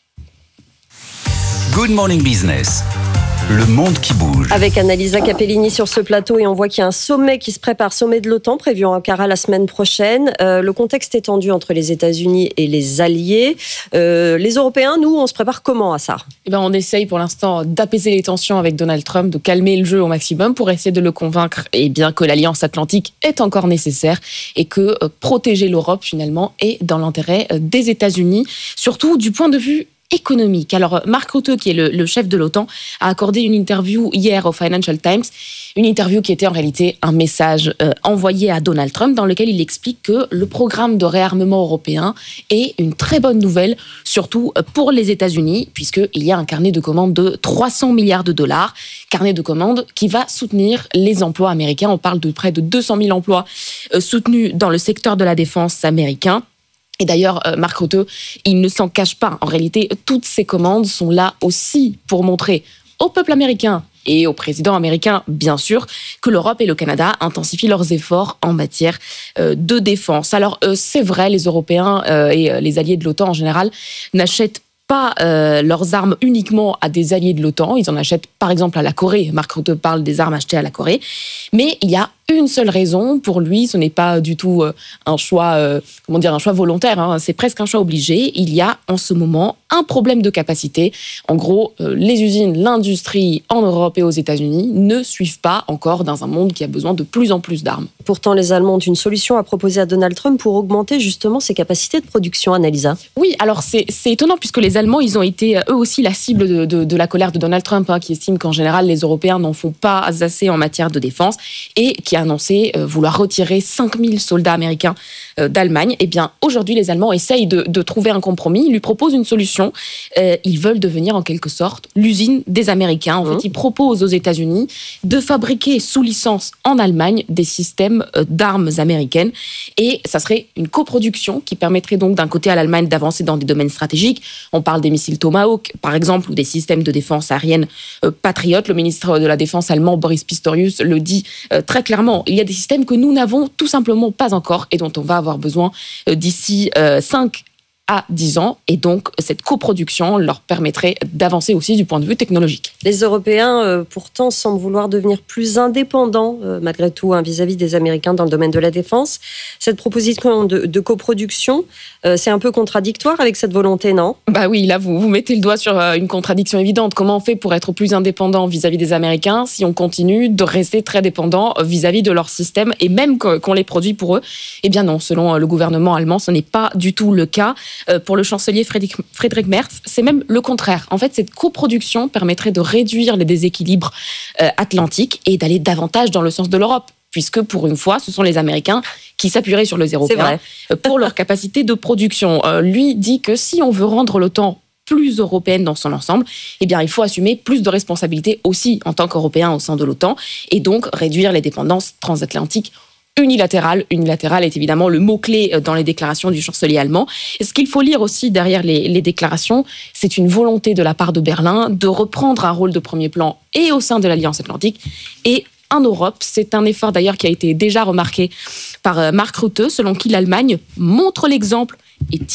Good Morning Business. Le monde qui bouge. Avec Annalisa Capellini sur ce plateau et on voit qu'il y a un sommet qui se prépare, sommet de l'OTAN prévu en Ankara la semaine prochaine. Le contexte est tendu entre les États-Unis et les alliés. Les Européens, nous, on se prépare comment à ça ? On essaye pour l'instant d'apaiser les tensions avec Donald Trump, de calmer le jeu au maximum pour essayer de le convaincre que l'Alliance Atlantique est encore nécessaire et que protéger l'Europe finalement est dans l'intérêt des États-Unis, surtout du point de vue économique. Alors, Mark Rutte, qui est le chef de l'OTAN, a accordé une interview hier au Financial Times, une interview qui était en réalité un message envoyé à Donald Trump dans lequel il explique que le programme de réarmement européen est une très bonne nouvelle, surtout pour les États-Unis, puisqu'il y a un carnet de commandes de 300 milliards de dollars, carnet de commandes qui va soutenir les emplois américains. On parle de près de 200 000 emplois soutenus dans le secteur de la défense américain. Et d'ailleurs, Mark Rutte, il ne s'en cache pas. En réalité, toutes ces commandes sont là aussi pour montrer au peuple américain et au président américain, bien sûr, que l'Europe et le Canada intensifient leurs efforts en matière de défense. Alors, c'est vrai, les Européens et les alliés de l'OTAN en général n'achètent pas leurs armes uniquement à des alliés de l'OTAN. Ils en achètent par exemple à la Corée. Mark Rutte parle des armes achetées à la Corée. Mais il y a une seule raison pour lui, ce n'est pas du tout un choix, un choix volontaire, c'est presque un choix obligé. Il y a en ce moment un problème de capacité. En gros, les usines, l'industrie en Europe et aux États-Unis ne suivent pas encore dans un monde qui a besoin de plus en plus d'armes. Pourtant, les Allemands ont une solution à proposer à Donald Trump pour augmenter justement ses capacités de production, Annalisa. Oui, alors c'est étonnant puisque les Allemands, ils ont été eux aussi la cible de la colère de Donald Trump, qui estime qu'en général, les Européens n'en font pas assez en matière de défense et qui a annoncé vouloir retirer 5000 soldats américains d'Allemagne. Eh bien, aujourd'hui, les Allemands essayent de trouver un compromis. Ils lui proposent une solution. Ils veulent devenir en quelque sorte l'usine des Américains. En fait, ils proposent aux États-Unis de fabriquer sous licence en Allemagne des systèmes d'armes américaines. Et ça serait une coproduction qui permettrait donc d'un côté à l'Allemagne d'avancer dans des domaines stratégiques. On parle des missiles Tomahawk, par exemple, ou des systèmes de défense aérienne Patriot. Le ministre de la Défense allemand, Boris Pistorius, le dit très clairement. Il y a des systèmes que nous n'avons tout simplement pas encore et dont on va avoir besoin d'ici 5 à 10 ans. Et donc, cette coproduction leur permettrait d'avancer aussi du point de vue technologique. Les Européens, pourtant, semblent vouloir devenir plus indépendants, malgré tout, vis-à-vis des Américains dans le domaine de la défense. Cette proposition de coproduction, c'est un peu contradictoire avec cette volonté, non ? Bah oui, là, vous mettez le doigt sur une contradiction évidente. Comment on fait pour être plus indépendant vis-à-vis des Américains si on continue de rester très dépendant vis-à-vis de leur système et même qu'on les produit pour eux ? Eh bien non, selon le gouvernement allemand, ce n'est pas du tout le cas. Pour le chancelier Friedrich Merz, c'est même le contraire. En fait, cette coproduction permettrait de réduire les déséquilibres atlantiques et d'aller davantage dans le sens de l'Europe, puisque pour une fois, ce sont les Américains qui s'appuieraient sur les Européens pour leur capacité de production. Lui dit que si on veut rendre l'OTAN plus européenne dans son ensemble, eh bien, il faut assumer plus de responsabilités aussi en tant qu'Européens au sein de l'OTAN et donc réduire les dépendances transatlantiques unilatérale. Unilatérale est évidemment le mot-clé dans les déclarations du chancelier allemand. Et ce qu'il faut lire aussi derrière les déclarations, c'est une volonté de la part de Berlin de reprendre un rôle de premier plan et au sein de l'Alliance Atlantique et en Europe. C'est un effort d'ailleurs qui a été déjà remarqué par Mark Rutte, selon qui l'Allemagne montre l'exemple et tient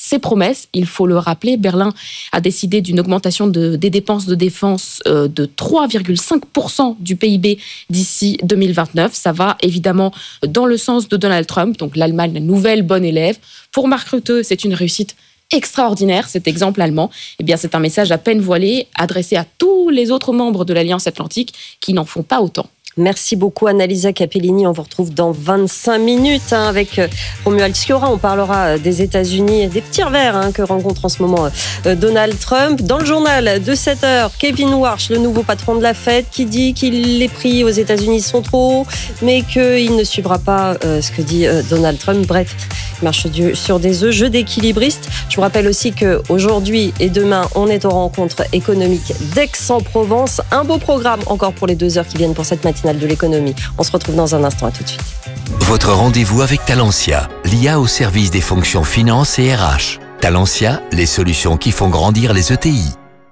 ses promesses. Il faut le rappeler, Berlin a décidé d'une augmentation des dépenses de défense de 3,5% du PIB d'ici 2029. Ça va évidemment dans le sens de Donald Trump, donc l'Allemagne, la nouvelle bonne élève. Pour Mark Rutte, c'est une réussite extraordinaire, cet exemple allemand. Eh bien, c'est un message à peine voilé adressé à tous les autres membres de l'Alliance Atlantique qui n'en font pas autant. Merci beaucoup Annalisa Capellini, on vous retrouve dans 25 minutes avec Romuald Sciorra. On parlera des États-Unis, des petits revers que rencontre en ce moment Donald Trump. Dans le journal de 7h, Kevin Warsh, le nouveau patron de la Fed, qui dit que les prix aux États-Unis sont trop hauts, mais qu'il ne suivra pas ce que dit Donald Trump. Bref, il marche sur des œufs, jeu d'équilibriste. Je vous rappelle aussi qu'aujourd'hui et demain, on est aux rencontres économiques d'Aix-en-Provence. Un beau programme encore pour les 2 heures qui viennent pour cette matinale de l'économie. On se retrouve dans un instant, à tout de suite. Votre rendez-vous avec Talentia, l'IA au service des fonctions finance et RH. Talentia, les solutions qui font grandir les ETI.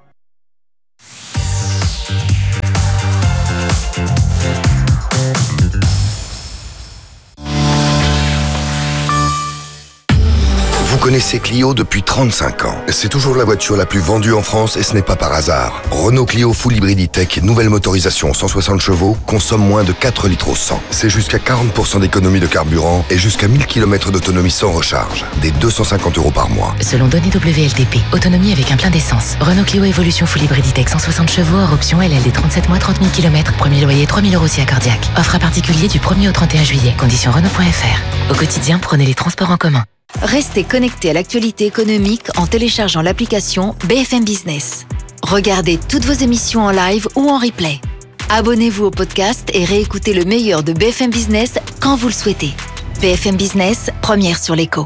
Vous connaissez Clio depuis 35 ans. C'est toujours la voiture la plus vendue en France et ce n'est pas par hasard. Renault Clio Full Hybrid E-Tech, nouvelle motorisation 160 chevaux, consomme moins de 4 litres au 100. C'est jusqu'à 40% d'économie de carburant et jusqu'à 1000 km d'autonomie sans recharge. Des 250 € par mois. Selon données WLTP, autonomie avec un plein d'essence. Renault Clio Evolution Full Hybrid E-Tech 160 chevaux, hors option LLD 37 mois, 30 000 km. Premier loyer 3 000 € si accordiaque. Offre à particulier du 1er au 31 juillet. Conditions Renault.fr. Au quotidien, prenez les transports en commun. Restez connecté à l'actualité économique en téléchargeant l'application BFM Business. Regardez toutes vos émissions en live ou en replay. Abonnez-vous au podcast et réécoutez le meilleur de BFM Business quand vous le souhaitez. BFM Business, première sur l'écho.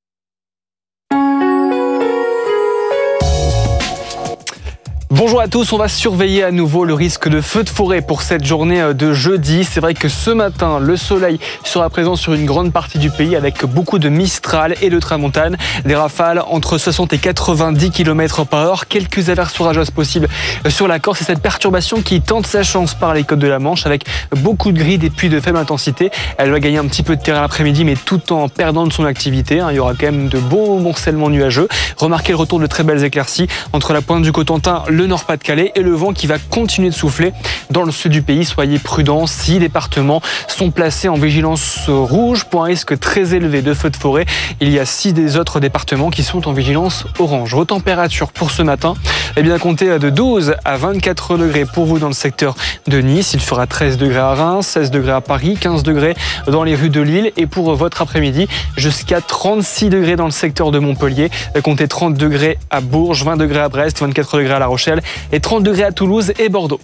Bonjour à tous, on va surveiller à nouveau le risque de feu de forêt pour cette journée de jeudi. C'est vrai que ce matin, le soleil sera présent sur une grande partie du pays avec beaucoup de Mistral et de Tramontane. Des rafales entre 60 et 90 km/h. Quelques averses orageuses possibles sur la Corse. C'est cette perturbation qui tente sa chance par les côtes de la Manche avec beaucoup de gris, des pluies de faible intensité. Elle va gagner un petit peu de terrain l'après-midi, mais tout en perdant de son activité. Il y aura quand même de beaux morcellement nuageux. Remarquez le retour de très belles éclaircies entre la pointe du Cotentin, le Nord-Pas-de-Calais et le vent qui va continuer de souffler dans le sud du pays. Soyez prudents, 6 départements sont placés en vigilance rouge pour un risque très élevé de feux de forêt. Il y a 6 des autres départements qui sont en vigilance orange. Vos températures pour ce matin, comptez de 12 à 24 degrés pour vous dans le secteur de Nice. Il fera 13 degrés à Reims, 16 degrés à Paris, 15 degrés dans les rues de Lille et pour votre après-midi, jusqu'à 36 degrés dans le secteur de Montpellier. Comptez 30 degrés à Bourges, 20 degrés à Brest, 24 degrés à La Rochelle et 30 degrés à Toulouse et Bordeaux.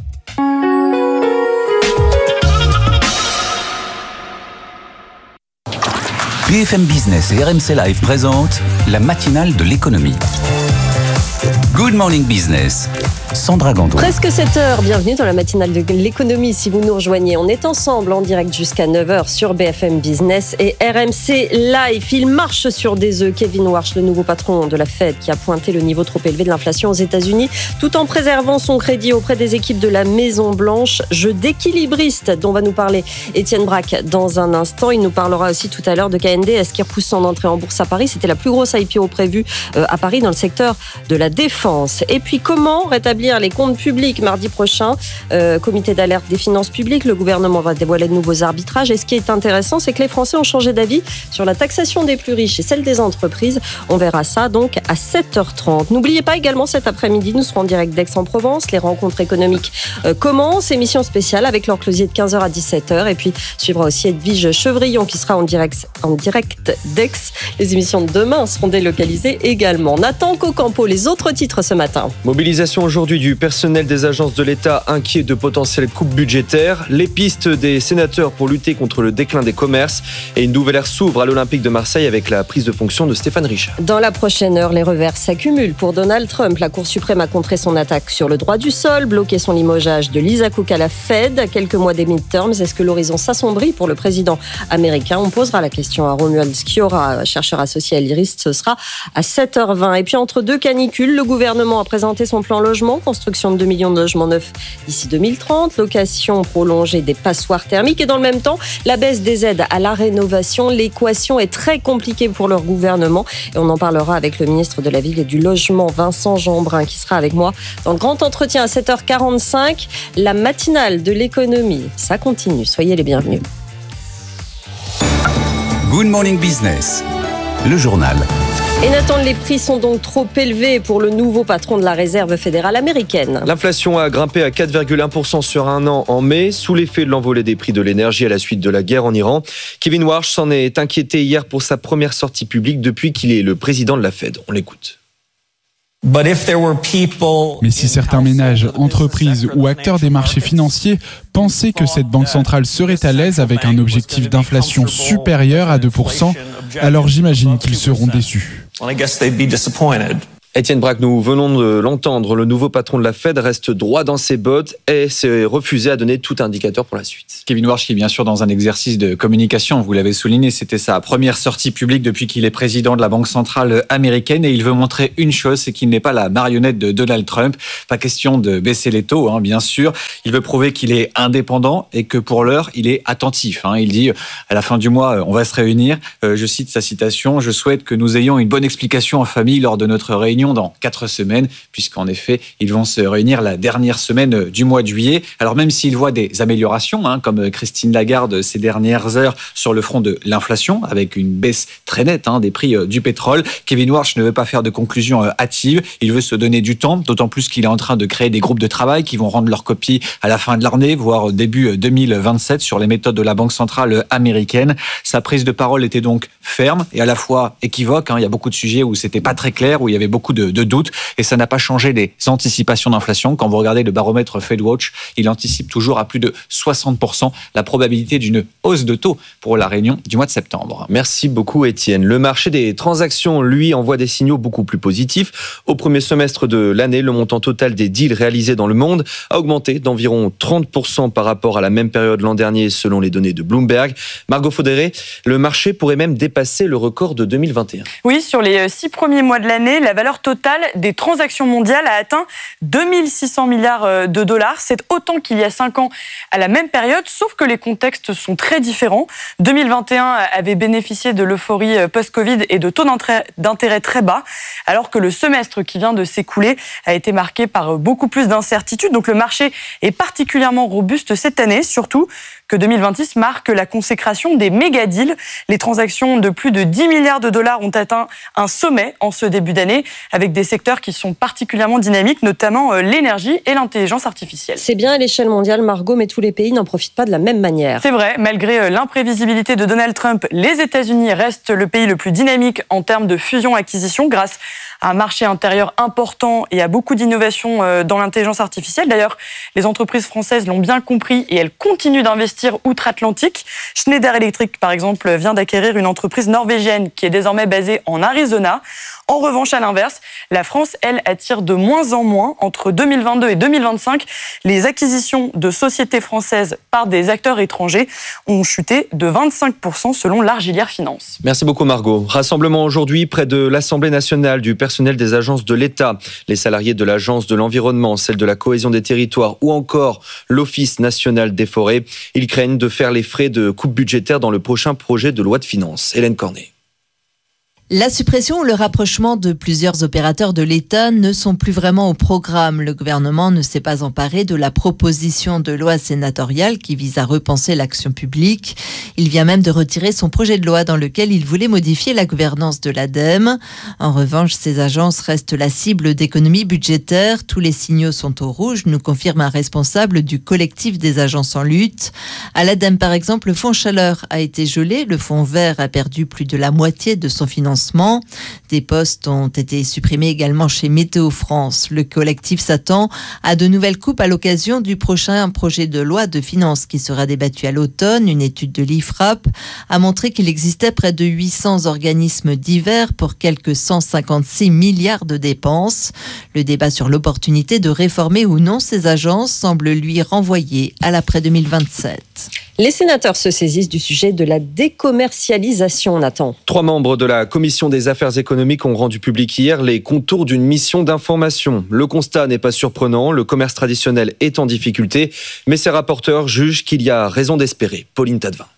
BFM Business et RMC Live présentent la matinale de l'économie. Good Morning Business. Sandra Gandoin. Presque 7h, bienvenue dans la matinale de l'économie si vous nous rejoignez. On est ensemble en direct jusqu'à 9h sur BFM Business et RMC Live. Il marche sur des œufs. Kevin Warsh, le nouveau patron de la Fed, qui a pointé le niveau trop élevé de l'inflation aux États-Unis tout en préservant son crédit auprès des équipes de la Maison-Blanche. Jeu d'équilibriste dont va nous parler Étienne Braque dans un instant. Il nous parlera aussi tout à l'heure de KNDS qui repousse son entrée en bourse à Paris. C'était la plus grosse IPO prévue à Paris dans le secteur de la défense. Et puis comment rétablir les comptes publics mardi prochain, comité d'alerte des finances publiques, le gouvernement va dévoiler de nouveaux arbitrages et ce qui est intéressant, c'est que les Français ont changé d'avis sur la taxation des plus riches et celle des entreprises. On verra ça donc à 7h30. N'oubliez pas également cet après-midi, nous serons en direct d'Aix-en-Provence, les rencontres économiques commencent, émission spéciale avec Laure Closier de 15h à 17h et puis suivra aussi Edwige Chevrillon qui sera en direct d'Aix. Les émissions de demain seront délocalisées également. Nathan Cocampo, les autres titres ce matin. Mobilisation aujourd'hui du personnel des agences de l'État inquiet de potentielles coupes budgétaires, les pistes des sénateurs pour lutter contre le déclin des commerces et une nouvelle ère s'ouvre à l'Olympique de Marseille avec la prise de fonction de Stéphane Richard. Dans la prochaine heure, les revers s'accumulent pour Donald Trump. La Cour suprême a contré son attaque sur le droit du sol, bloqué son limogeage de Lisa Cook à la Fed. À quelques mois des midterms, est-ce que l'horizon s'assombrit pour le président américain? On posera la question à Romuald Sciorra, chercheur associé à l'IRIS. Ce sera à 7h20. Et puis entre deux canicules, le gouvernement a présenté son plan logement logement, construction de 2 millions de logements neufs d'ici 2030, location prolongée des passoires thermiques et dans le même temps, la baisse des aides à la rénovation. L'équation est très compliquée pour leur gouvernement et on en parlera avec le ministre de la Ville et du Logement, Vincent Jeanbrun, qui sera avec moi dans le grand entretien à 7h45. La matinale de l'économie, ça continue. Soyez les bienvenus. Good Morning Business, le journal. Et Nathan, les prix sont donc trop élevés pour le nouveau patron de la Réserve fédérale américaine. L'inflation a grimpé à 4,1% sur un an en mai, sous l'effet de l'envolée des prix de l'énergie à la suite de la guerre en Iran. Kevin Warsh s'en est inquiété hier pour sa première sortie publique depuis qu'il est le président de la Fed. On l'écoute. Mais si certains ménages, entreprises ou acteurs des marchés financiers pensaient que cette banque centrale serait à l'aise avec un objectif d'inflation supérieur à 2%, alors j'imagine qu'ils seront déçus. Étienne Braque, nous venons de l'entendre, le nouveau patron de la Fed reste droit dans ses bottes et s'est refusé à donner tout indicateur pour la suite. Kevin Warsh qui est bien sûr dans un exercice de communication, vous l'avez souligné, c'était sa première sortie publique depuis qu'il est président de la Banque centrale américaine et il veut montrer une chose, c'est qu'il n'est pas la marionnette de Donald Trump. Pas question de baisser les taux, bien sûr. Il veut prouver qu'il est indépendant et que pour l'heure, il est attentif. Il dit, à la fin du mois, on va se réunir. Je cite sa citation, « Je souhaite que nous ayons une bonne explication en famille lors de notre réunion dans 4 semaines, puisqu'en effet, ils vont se réunir la dernière semaine du mois de juillet. Alors même s'il voit des améliorations, comme Christine Lagarde ces dernières heures sur le front de l'inflation, avec une baisse très nette des prix du pétrole, Kevin Warsh ne veut pas faire de conclusion hâtive. Il veut se donner du temps, d'autant plus qu'il est en train de créer des groupes de travail qui vont rendre leur copie à la fin de l'année, voire début 2027, sur les méthodes de la Banque centrale américaine. Sa prise de parole était donc ferme et à la fois équivoque. Il y a beaucoup de sujets où c'était pas très clair, où il y avait beaucoup de doutes, et ça n'a pas changé les anticipations d'inflation. Quand vous regardez le baromètre FedWatch, il anticipe toujours à plus de 60% la probabilité d'une hausse de taux pour la réunion du mois de septembre. Merci beaucoup Étienne. Le marché des transactions, lui, envoie des signaux beaucoup plus positifs. Au premier semestre de l'année, le montant total des deals réalisés dans le monde a augmenté d'environ 30% par rapport à la même période l'an dernier, selon les données de Bloomberg. Margot Faudéré, le marché pourrait même dépasser le record de 2021. Oui, sur les 6 premiers mois de l'année, la valeur totale des transactions mondiales a atteint 2600 milliards de dollars. C'est autant qu'il y a 5 ans à la même période, sauf que les contextes sont très différents. 2021 avait bénéficié de l'euphorie post-Covid et de taux d'intérêt très bas, alors que le semestre qui vient de s'écouler a été marqué par beaucoup plus d'incertitudes. Donc le marché est particulièrement robuste cette année, surtout que 2026 marque la consécration des méga-deals. Les transactions de plus de 10 milliards de dollars ont atteint un sommet en ce début d'année, avec des secteurs qui sont particulièrement dynamiques, notamment l'énergie et l'intelligence artificielle. C'est bien à l'échelle mondiale, Margot, mais tous les pays n'en profitent pas de la même manière. C'est vrai, malgré l'imprévisibilité de Donald Trump, les États-Unis restent le pays le plus dynamique en termes de fusion-acquisition, grâce à un marché intérieur important et à beaucoup d'innovations dans l'intelligence artificielle. D'ailleurs, les entreprises françaises l'ont bien compris et elles continuent d'investir outre-Atlantique. Schneider Electric, par exemple, vient d'acquérir une entreprise norvégienne qui est désormais basée en Arizona. En revanche, à l'inverse, la France, elle, attire de moins en moins. Entre 2022 et 2025, les acquisitions de sociétés françaises par des acteurs étrangers ont chuté de 25% selon l'Argilière Finance. Merci beaucoup Margot. Rassemblement aujourd'hui près de l'Assemblée nationale du personnel des agences de l'État, les salariés de l'Agence de l'environnement, celle de la cohésion des territoires ou encore l'Office national des forêts. Ils craignent de faire les frais de coupes budgétaires dans le prochain projet de loi de finances. Hélène Cornet. La suppression ou le rapprochement de plusieurs opérateurs de l'État ne sont plus vraiment au programme. Le gouvernement ne s'est pas emparé de la proposition de loi sénatoriale qui vise à repenser l'action publique. Il vient même de retirer son projet de loi dans lequel il voulait modifier la gouvernance de l'ADEME. En revanche, ces agences restent la cible d'économies budgétaires. Tous les signaux sont au rouge, nous confirme un responsable du collectif des agences en lutte. À l'ADEME, par exemple, le fonds chaleur a été gelé. Le fonds vert a perdu plus de la moitié de son financement. Des postes ont été supprimés également chez Météo France. Le collectif s'attend à de nouvelles coupes à l'occasion du prochain projet de loi de finances qui sera débattu à l'automne. Une étude de l'IFRAP a montré qu'il existait près de 800 organismes divers pour quelques 156 milliards de dépenses. Le débat sur l'opportunité de réformer ou non ces agences semble lui renvoyer à l'après 2027. Les sénateurs se saisissent du sujet de la décommercialisation, Nathan. 3 membres de la Commission des affaires économiques ont rendu public hier les contours d'une mission d'information. Le constat n'est pas surprenant, le commerce traditionnel est en difficulté, mais ces rapporteurs jugent qu'il y a raison d'espérer. Pauline Tadevin.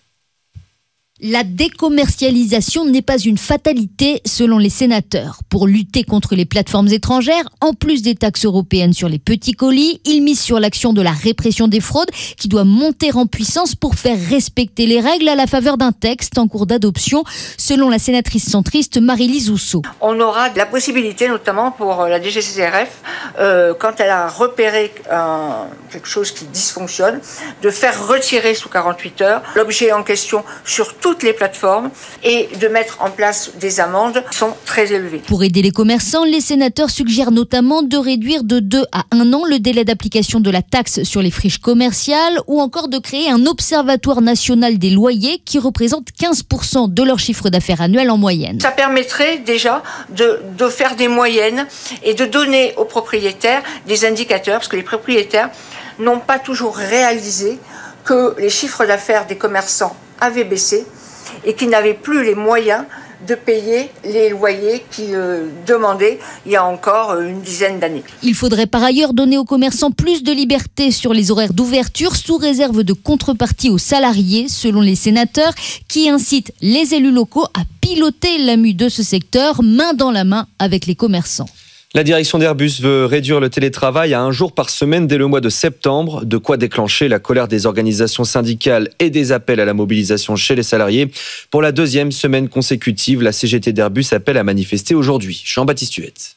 La décommercialisation n'est pas une fatalité selon les sénateurs. Pour lutter contre les plateformes étrangères, en plus des taxes européennes sur les petits colis, ils misent sur l'action de la répression des fraudes qui doit monter en puissance pour faire respecter les règles à la faveur d'un texte en cours d'adoption, selon la sénatrice centriste Marie-Lise Housseau. On aura de la possibilité, notamment pour la DGCCRF, quand elle a repéré quelque chose qui dysfonctionne, de faire retirer sous 48 heures l'objet en question sur toutes les plateformes et de mettre en place des amendes qui sont très élevées. Pour aider les commerçants, les sénateurs suggèrent notamment de réduire de 2 à 1 an le délai d'application de la taxe sur les friches commerciales ou encore de créer un observatoire national des loyers qui représente 15% de leur chiffre d'affaires annuel en moyenne. Ça permettrait déjà de faire des moyennes et de donner aux propriétaires des indicateurs, parce que les propriétaires n'ont pas toujours réalisé que les chiffres d'affaires des commerçants avaient baissé et qui n'avaient plus les moyens de payer les loyers qu'ils demandaient il y a encore une dizaine d'années. Il faudrait par ailleurs donner aux commerçants plus de liberté sur les horaires d'ouverture sous réserve de contrepartie aux salariés, selon les sénateurs, qui incitent les élus locaux à piloter la mue de ce secteur main dans la main avec les commerçants. La direction d'Airbus veut réduire le télétravail à 1 jour par semaine dès le mois de septembre, de quoi déclencher la colère des organisations syndicales et des appels à la mobilisation chez les salariés. Pour la 2e semaine consécutive, la CGT d'Airbus appelle à manifester aujourd'hui. Jean-Baptiste Huette.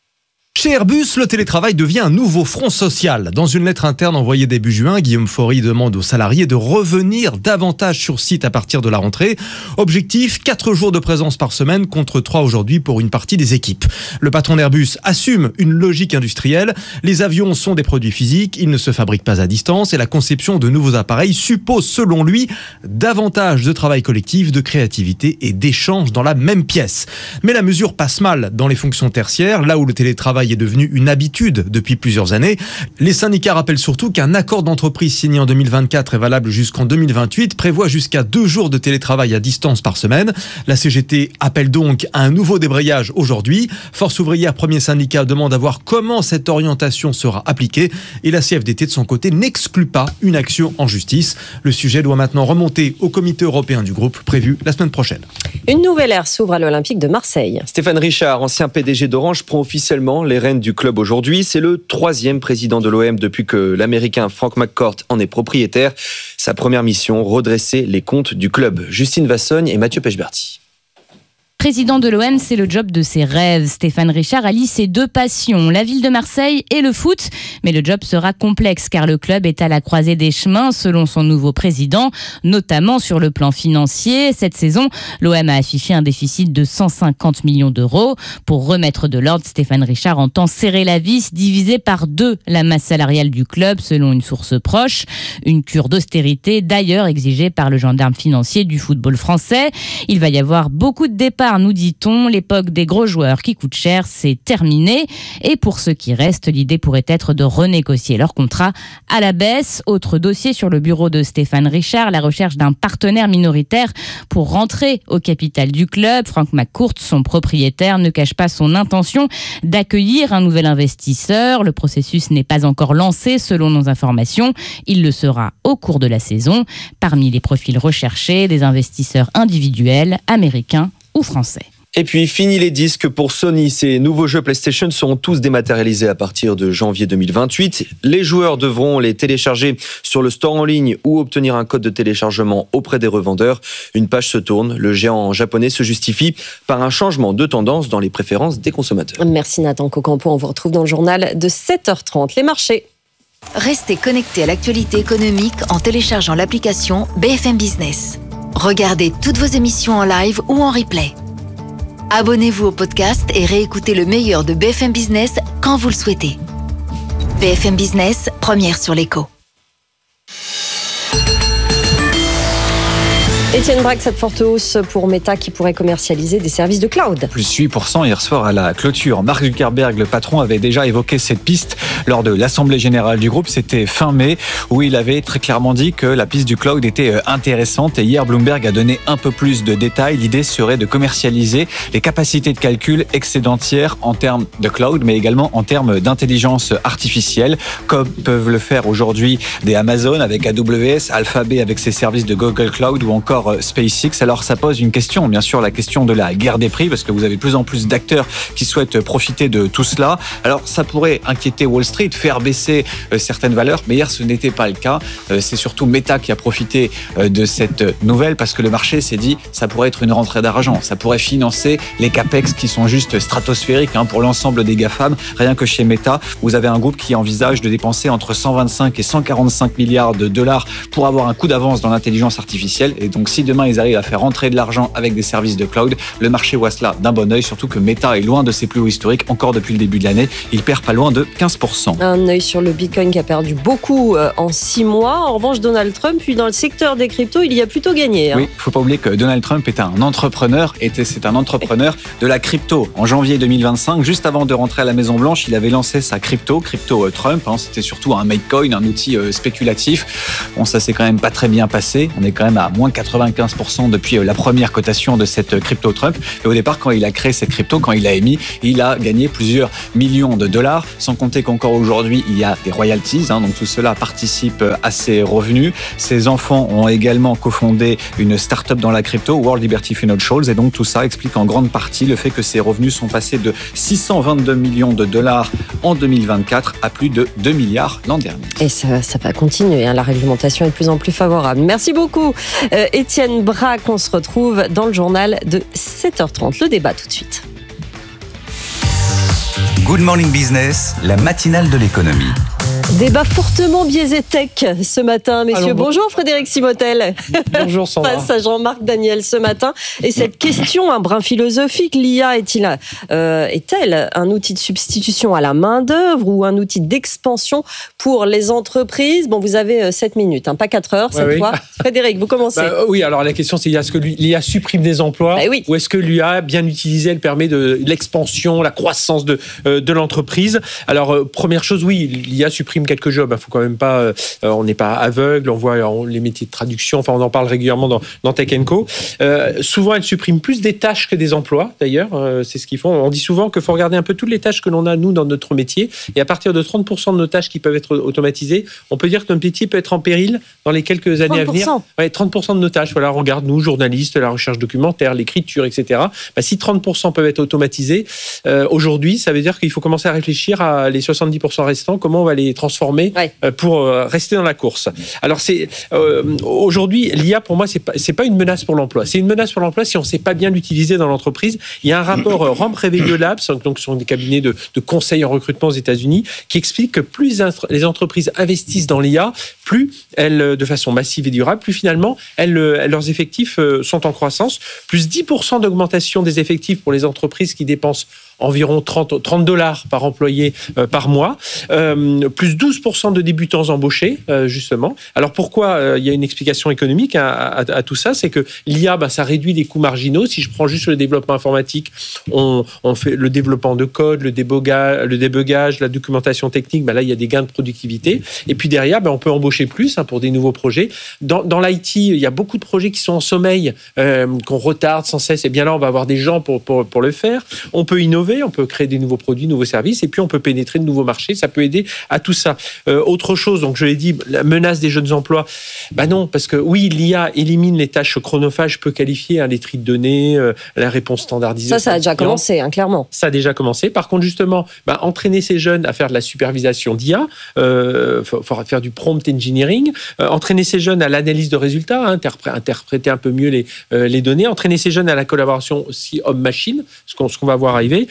Chez Airbus, le télétravail devient un nouveau front social. Dans une lettre interne envoyée début juin, Guillaume Faury demande aux salariés de revenir davantage sur site à partir de la rentrée. Objectif, 4 jours de présence par semaine contre 3 aujourd'hui pour une partie des équipes. Le patron d'Airbus assume une logique industrielle. Les avions sont des produits physiques, ils ne se fabriquent pas à distance et la conception de nouveaux appareils suppose, selon lui, davantage de travail collectif, de créativité et d'échange dans la même pièce. Mais la mesure passe mal dans les fonctions tertiaires, là où le télétravail est devenu une habitude depuis plusieurs années. Les syndicats rappellent surtout qu'un accord d'entreprise signé en 2024 et valable jusqu'en 2028 prévoit jusqu'à 2 jours de télétravail à distance par semaine. La CGT appelle donc à un nouveau débrayage aujourd'hui. Force ouvrière, premier syndicat, demande à voir comment cette orientation sera appliquée et la CFDT de son côté n'exclut pas une action en justice. Le sujet doit maintenant remonter au comité européen du groupe prévu la semaine prochaine. Une nouvelle ère s'ouvre à l'Olympique de Marseille. Stéphane Richard, ancien PDG d'Orange, prend officiellement les rênes du club aujourd'hui. C'est le 3e président de l'OM depuis que l'Américain Frank McCourt en est propriétaire. Sa première mission, redresser les comptes du club. Justine Vassogne et Mathieu Pechberti. Président de l'OM, c'est le job de ses rêves. Stéphane Richard allie ses 2 passions, la ville de Marseille et le foot. Mais le job sera complexe car le club est à la croisée des chemins selon son nouveau président, notamment sur le plan financier. Cette saison, l'OM a affiché un déficit de 150 millions d'euros. Pour remettre de l'ordre, Stéphane Richard entend serrer la vis, diviser par 2 la masse salariale du club selon une source proche. Une cure d'austérité d'ailleurs exigée par le gendarme financier du football français. Il va y avoir beaucoup de départs, nous dit-on. L'époque des gros joueurs qui coûtent cher, c'est terminé. Et pour ceux qui restent, l'idée pourrait être de renégocier leur contrat à la baisse. Autre dossier sur le bureau de Stéphane Richard, la recherche d'un partenaire minoritaire pour rentrer au capital du club. Frank McCourt, son propriétaire, ne cache pas son intention d'accueillir un nouvel investisseur. Le processus n'est pas encore lancé selon nos informations. Il le sera au cours de la saison. Parmi les profils recherchés, des investisseurs individuels, américains ou français. Et puis, fini les disques pour Sony. Ces nouveaux jeux PlayStation seront tous dématérialisés à partir de janvier 2028. Les joueurs devront les télécharger sur le store en ligne ou obtenir un code de téléchargement auprès des revendeurs. Une page se tourne. Le géant japonais se justifie par un changement de tendance dans les préférences des consommateurs. Merci Nathan Cocampo. On vous retrouve dans le journal de 7h30. Les marchés. Restez connectés à l'actualité économique en téléchargeant l'application BFM Business. Regardez toutes vos émissions en live ou en replay. Abonnez-vous au podcast et réécoutez le meilleur de BFM Business quand vous le souhaitez. BFM Business, première sur l'écho. Étienne Braque, cette forte hausse pour Meta qui pourrait commercialiser des services de cloud. Plus 8% hier soir à la clôture. Mark Zuckerberg, le patron, avait déjà évoqué cette piste lors de l'Assemblée générale du groupe. C'était fin mai, où il avait très clairement dit que la piste du cloud était intéressante. Et hier, Bloomberg a donné un peu plus de détails. L'idée serait de commercialiser les capacités de calcul excédentaires en termes de cloud, mais également en termes d'intelligence artificielle, comme peuvent le faire aujourd'hui des Amazon avec AWS, Alphabet avec ses services de Google Cloud ou encore SpaceX. Alors ça pose une question, bien sûr, la question de la guerre des prix, parce que vous avez de plus en plus d'acteurs qui souhaitent profiter de tout cela. Alors ça pourrait inquiéter Wall Street, faire baisser certaines valeurs, mais hier ce n'était pas le cas. C'est surtout Meta qui a profité de cette nouvelle, parce que le marché s'est dit ça pourrait être une rentrée d'argent, ça pourrait financer les capex qui sont juste stratosphériques pour l'ensemble des GAFAM. Rien que chez Meta, vous avez un groupe qui envisage de dépenser entre 125 et 145 milliards de dollars pour avoir un coup d'avance dans l'intelligence artificielle. Et donc si demain ils arrivent à faire rentrer de l'argent avec des services de cloud, le marché voit cela d'un bon œil, surtout que Meta est loin de ses plus hauts historiques encore depuis le début de l'année. Il perd pas loin de 15%. Un œil sur le Bitcoin qui a perdu beaucoup en 6 mois. En revanche, Donald Trump, puis dans le secteur des cryptos, il y a plutôt gagné. Oui, il ne faut pas oublier que Donald Trump est un entrepreneur, c'est un entrepreneur de la crypto. En janvier 2025, juste avant de rentrer à la Maison-Blanche, il avait lancé sa crypto Trump. C'était surtout un Makecoin, un outil spéculatif. Bon, ça s'est quand même pas très bien passé. On est quand même à moins 95% depuis la première cotation de cette crypto Trump. Et au départ, quand il a créé cette crypto, quand il a émis, il a gagné plusieurs millions de dollars, sans compter qu'encore aujourd'hui, il y a des royalties. Donc tout cela participe à ses revenus. Ses enfants ont également cofondé une start-up dans la crypto, World Liberty Financials. Et donc tout ça explique en grande partie le fait que ses revenus sont passés de 622 millions de dollars en 2024 à plus de 2 milliards l'an dernier. Et ça va continuer. La réglementation est de plus en plus favorable. Merci beaucoup, Étienne Braque. On se retrouve dans le journal de 7h30. Le débat tout de suite. Good Morning Business, la matinale de l'économie. Débat fortement biaisé tech ce matin, messieurs. Alors, bonjour Frédéric Simotel. Bonjour Sandra. Face à Jean-Marc Daniel ce matin. Et cette question, un brin philosophique, l'IA est-elle un outil de substitution à la main-d'œuvre ou un outil d'expansion pour les entreprises ? Bon, vous avez 7 minutes, pas 4 heures cette fois. Frédéric, vous commencez. Oui, alors la question c'est, est-ce que l'IA supprime des emplois ou est-ce que l'IA, bien utilisée, elle permet de l'expansion, la croissance de l'entreprise ? Alors, première chose, oui, l'IA supprime quelques jobs. Il faut quand même pas, on n'est pas aveugle, on voit les métiers de traduction, enfin on en parle régulièrement dans Tech & Co. Souvent, elle supprime plus des tâches que des emplois, d'ailleurs. C'est ce qu'ils font. On dit souvent qu'il faut regarder un peu toutes les tâches que l'on a, nous, dans notre métier. Et à partir de 30% de nos tâches qui peuvent être automatisées, on peut dire que notre métier peut être en péril dans les quelques années 30%. À venir. 30% de nos tâches. Voilà, on regarde, nous, journalistes, la recherche documentaire, l'écriture, etc. Si 30% peuvent être automatisés, aujourd'hui, ça veut dire qu'il faut commencer à réfléchir à les 70% restants, comment on va les transformer pour rester dans la course. Alors aujourd'hui, l'IA pour moi c'est pas une menace pour l'emploi. C'est une menace pour l'emploi si on ne sait pas bien l'utiliser dans l'entreprise. Il y a un rapport Ramp Reveilleux Labs, donc ce sont des cabinets de conseil en recrutement aux États-Unis, qui explique que plus les entreprises investissent dans l'IA, plus elles, de façon massive et durable, plus finalement leurs effectifs sont en croissance. Plus 10% d'augmentation des effectifs pour les entreprises qui dépensent environ $30 par employé par mois, plus 12% de débutants embauchés, justement. Alors pourquoi il y a une explication économique à tout ça, c'est que l'IA, ça réduit les coûts marginaux. Si je prends juste le développement informatique, on fait le développement de code, le débugage, la documentation technique, là il y a des gains de productivité. Et puis derrière, on peut embaucher plus pour des nouveaux projets. Dans l'IT, il y a beaucoup de projets qui sont en sommeil, qu'on retarde sans cesse. Et bien là, on va avoir des gens pour le faire. On peut innover, on peut créer des nouveaux produits, nouveaux services, et puis on peut pénétrer de nouveaux marchés. Ça peut aider à tout ça. Autre chose, donc je l'ai dit, la menace des jeunes emplois. Non, parce que oui, l'IA élimine les tâches chronophages peu qualifiées, les tri de données, la réponse standardisée. Ça a déjà commencé, clairement. Ça a déjà commencé. Par contre, justement, entraîner ces jeunes à faire de la supervision d'IA, faut faire du prompt engineering, entraîner ces jeunes à l'analyse de résultats, interpréter un peu mieux les données, entraîner ces jeunes à la collaboration aussi homme-machine, ce qu'on va voir arriver.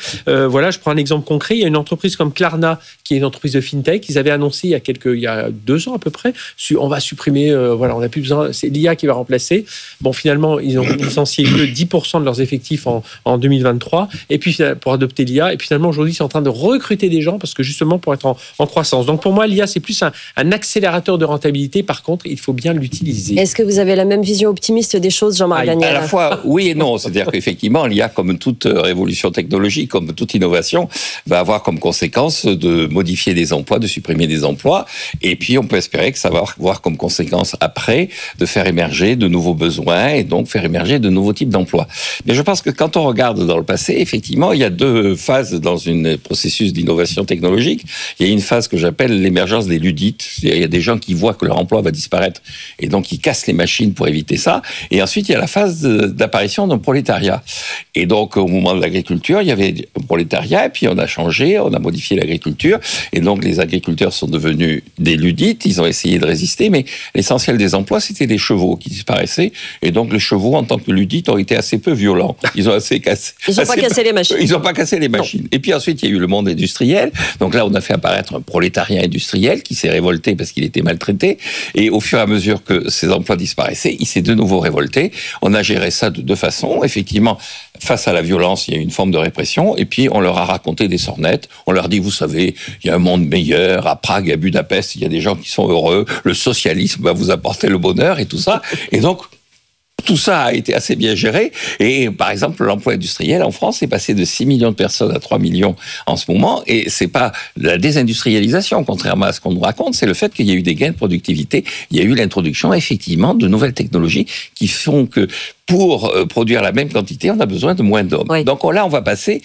Voilà, je prends un exemple concret. Il y a une entreprise comme Klarna, qui est une entreprise de fintech. Ils avaient annoncé il y a 2 ans à peu près, on va supprimer, on n'a plus besoin, c'est l'IA qui va remplacer. Bon, finalement, ils ont licencié que 10% de leurs effectifs en 2023. Et puis, pour adopter l'IA. Et puis, finalement, aujourd'hui, ils sont en train de recruter des gens parce que justement, pour être en croissance. Donc, pour moi, l'IA, c'est plus un accélérateur de rentabilité. Par contre, il faut bien l'utiliser. Est-ce que vous avez la même vision optimiste des choses, Jean-Marc Daniel ? À la fois, oui et non. C'est-à-dire qu'effectivement, l'IA, comme toute révolution technologique, comme toute innovation, va avoir comme conséquence de modifier des emplois, de supprimer des emplois. Et puis, on peut espérer que ça va avoir comme conséquence après de faire émerger de nouveaux besoins et donc faire émerger de nouveaux types d'emplois. Mais je pense que quand on regarde dans le passé, effectivement, il y a 2 phases dans un processus d'innovation technologique. Il y a une phase que j'appelle l'émergence des ludites. Il y a des gens qui voient que leur emploi va disparaître et donc ils cassent les machines pour éviter ça. Et ensuite, il y a la phase d'apparition d'un prolétariat. Et donc, au moment de l'agriculture, il y avait un prolétariat et puis on a changé, on a modifié l'agriculture et donc les agriculteurs sont devenus des ludites. Ils ont essayé de résister, mais l'essentiel des emplois, c'était les chevaux qui disparaissaient. Et donc, les chevaux, en tant que ludites, ont été assez peu violents. Ils ont assez cassé. Ils n'ont pas cassé les machines. Ils n'ont pas cassé les machines. Non. Et puis ensuite, il y a eu le monde industriel. Donc là, on a fait apparaître un prolétariat industriel qui s'est révolté parce qu'il était maltraité. Et au fur et à mesure que ces emplois disparaissaient, il s'est de nouveau révolté. On a géré ça de 2 façons. Effectivement, face à la violence, il y a eu une forme de répression. Et puis, on leur a raconté des sornettes. On leur dit, vous savez, il y a un monde meilleur. À Prague, à Budapest, il y a des gens qui sont heureux. Le socialisme va vous apporter le bonheur et tout ça. Et donc, tout ça a été assez bien géré. Et par exemple, l'emploi industriel en France est passé de 6 millions de personnes à 3 millions en ce moment. Et c'est pas la désindustrialisation, contrairement à ce qu'on nous raconte, c'est le fait qu'il y a eu des gains de productivité. Il y a eu l'introduction, effectivement, de nouvelles technologies qui font que pour produire la même quantité, on a besoin de moins d'hommes. Oui. Donc là, on va passer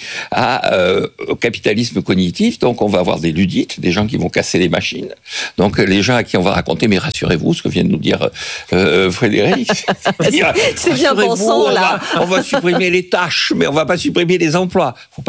au capitalisme cognitif. Donc on va avoir des ludites, des gens qui vont casser les machines. Donc les gens à qui on va raconter, mais rassurez-vous, ce que vient de nous dire Frédéric. C'est bien pensant, là. On va supprimer les tâches, mais on va pas supprimer les emplois.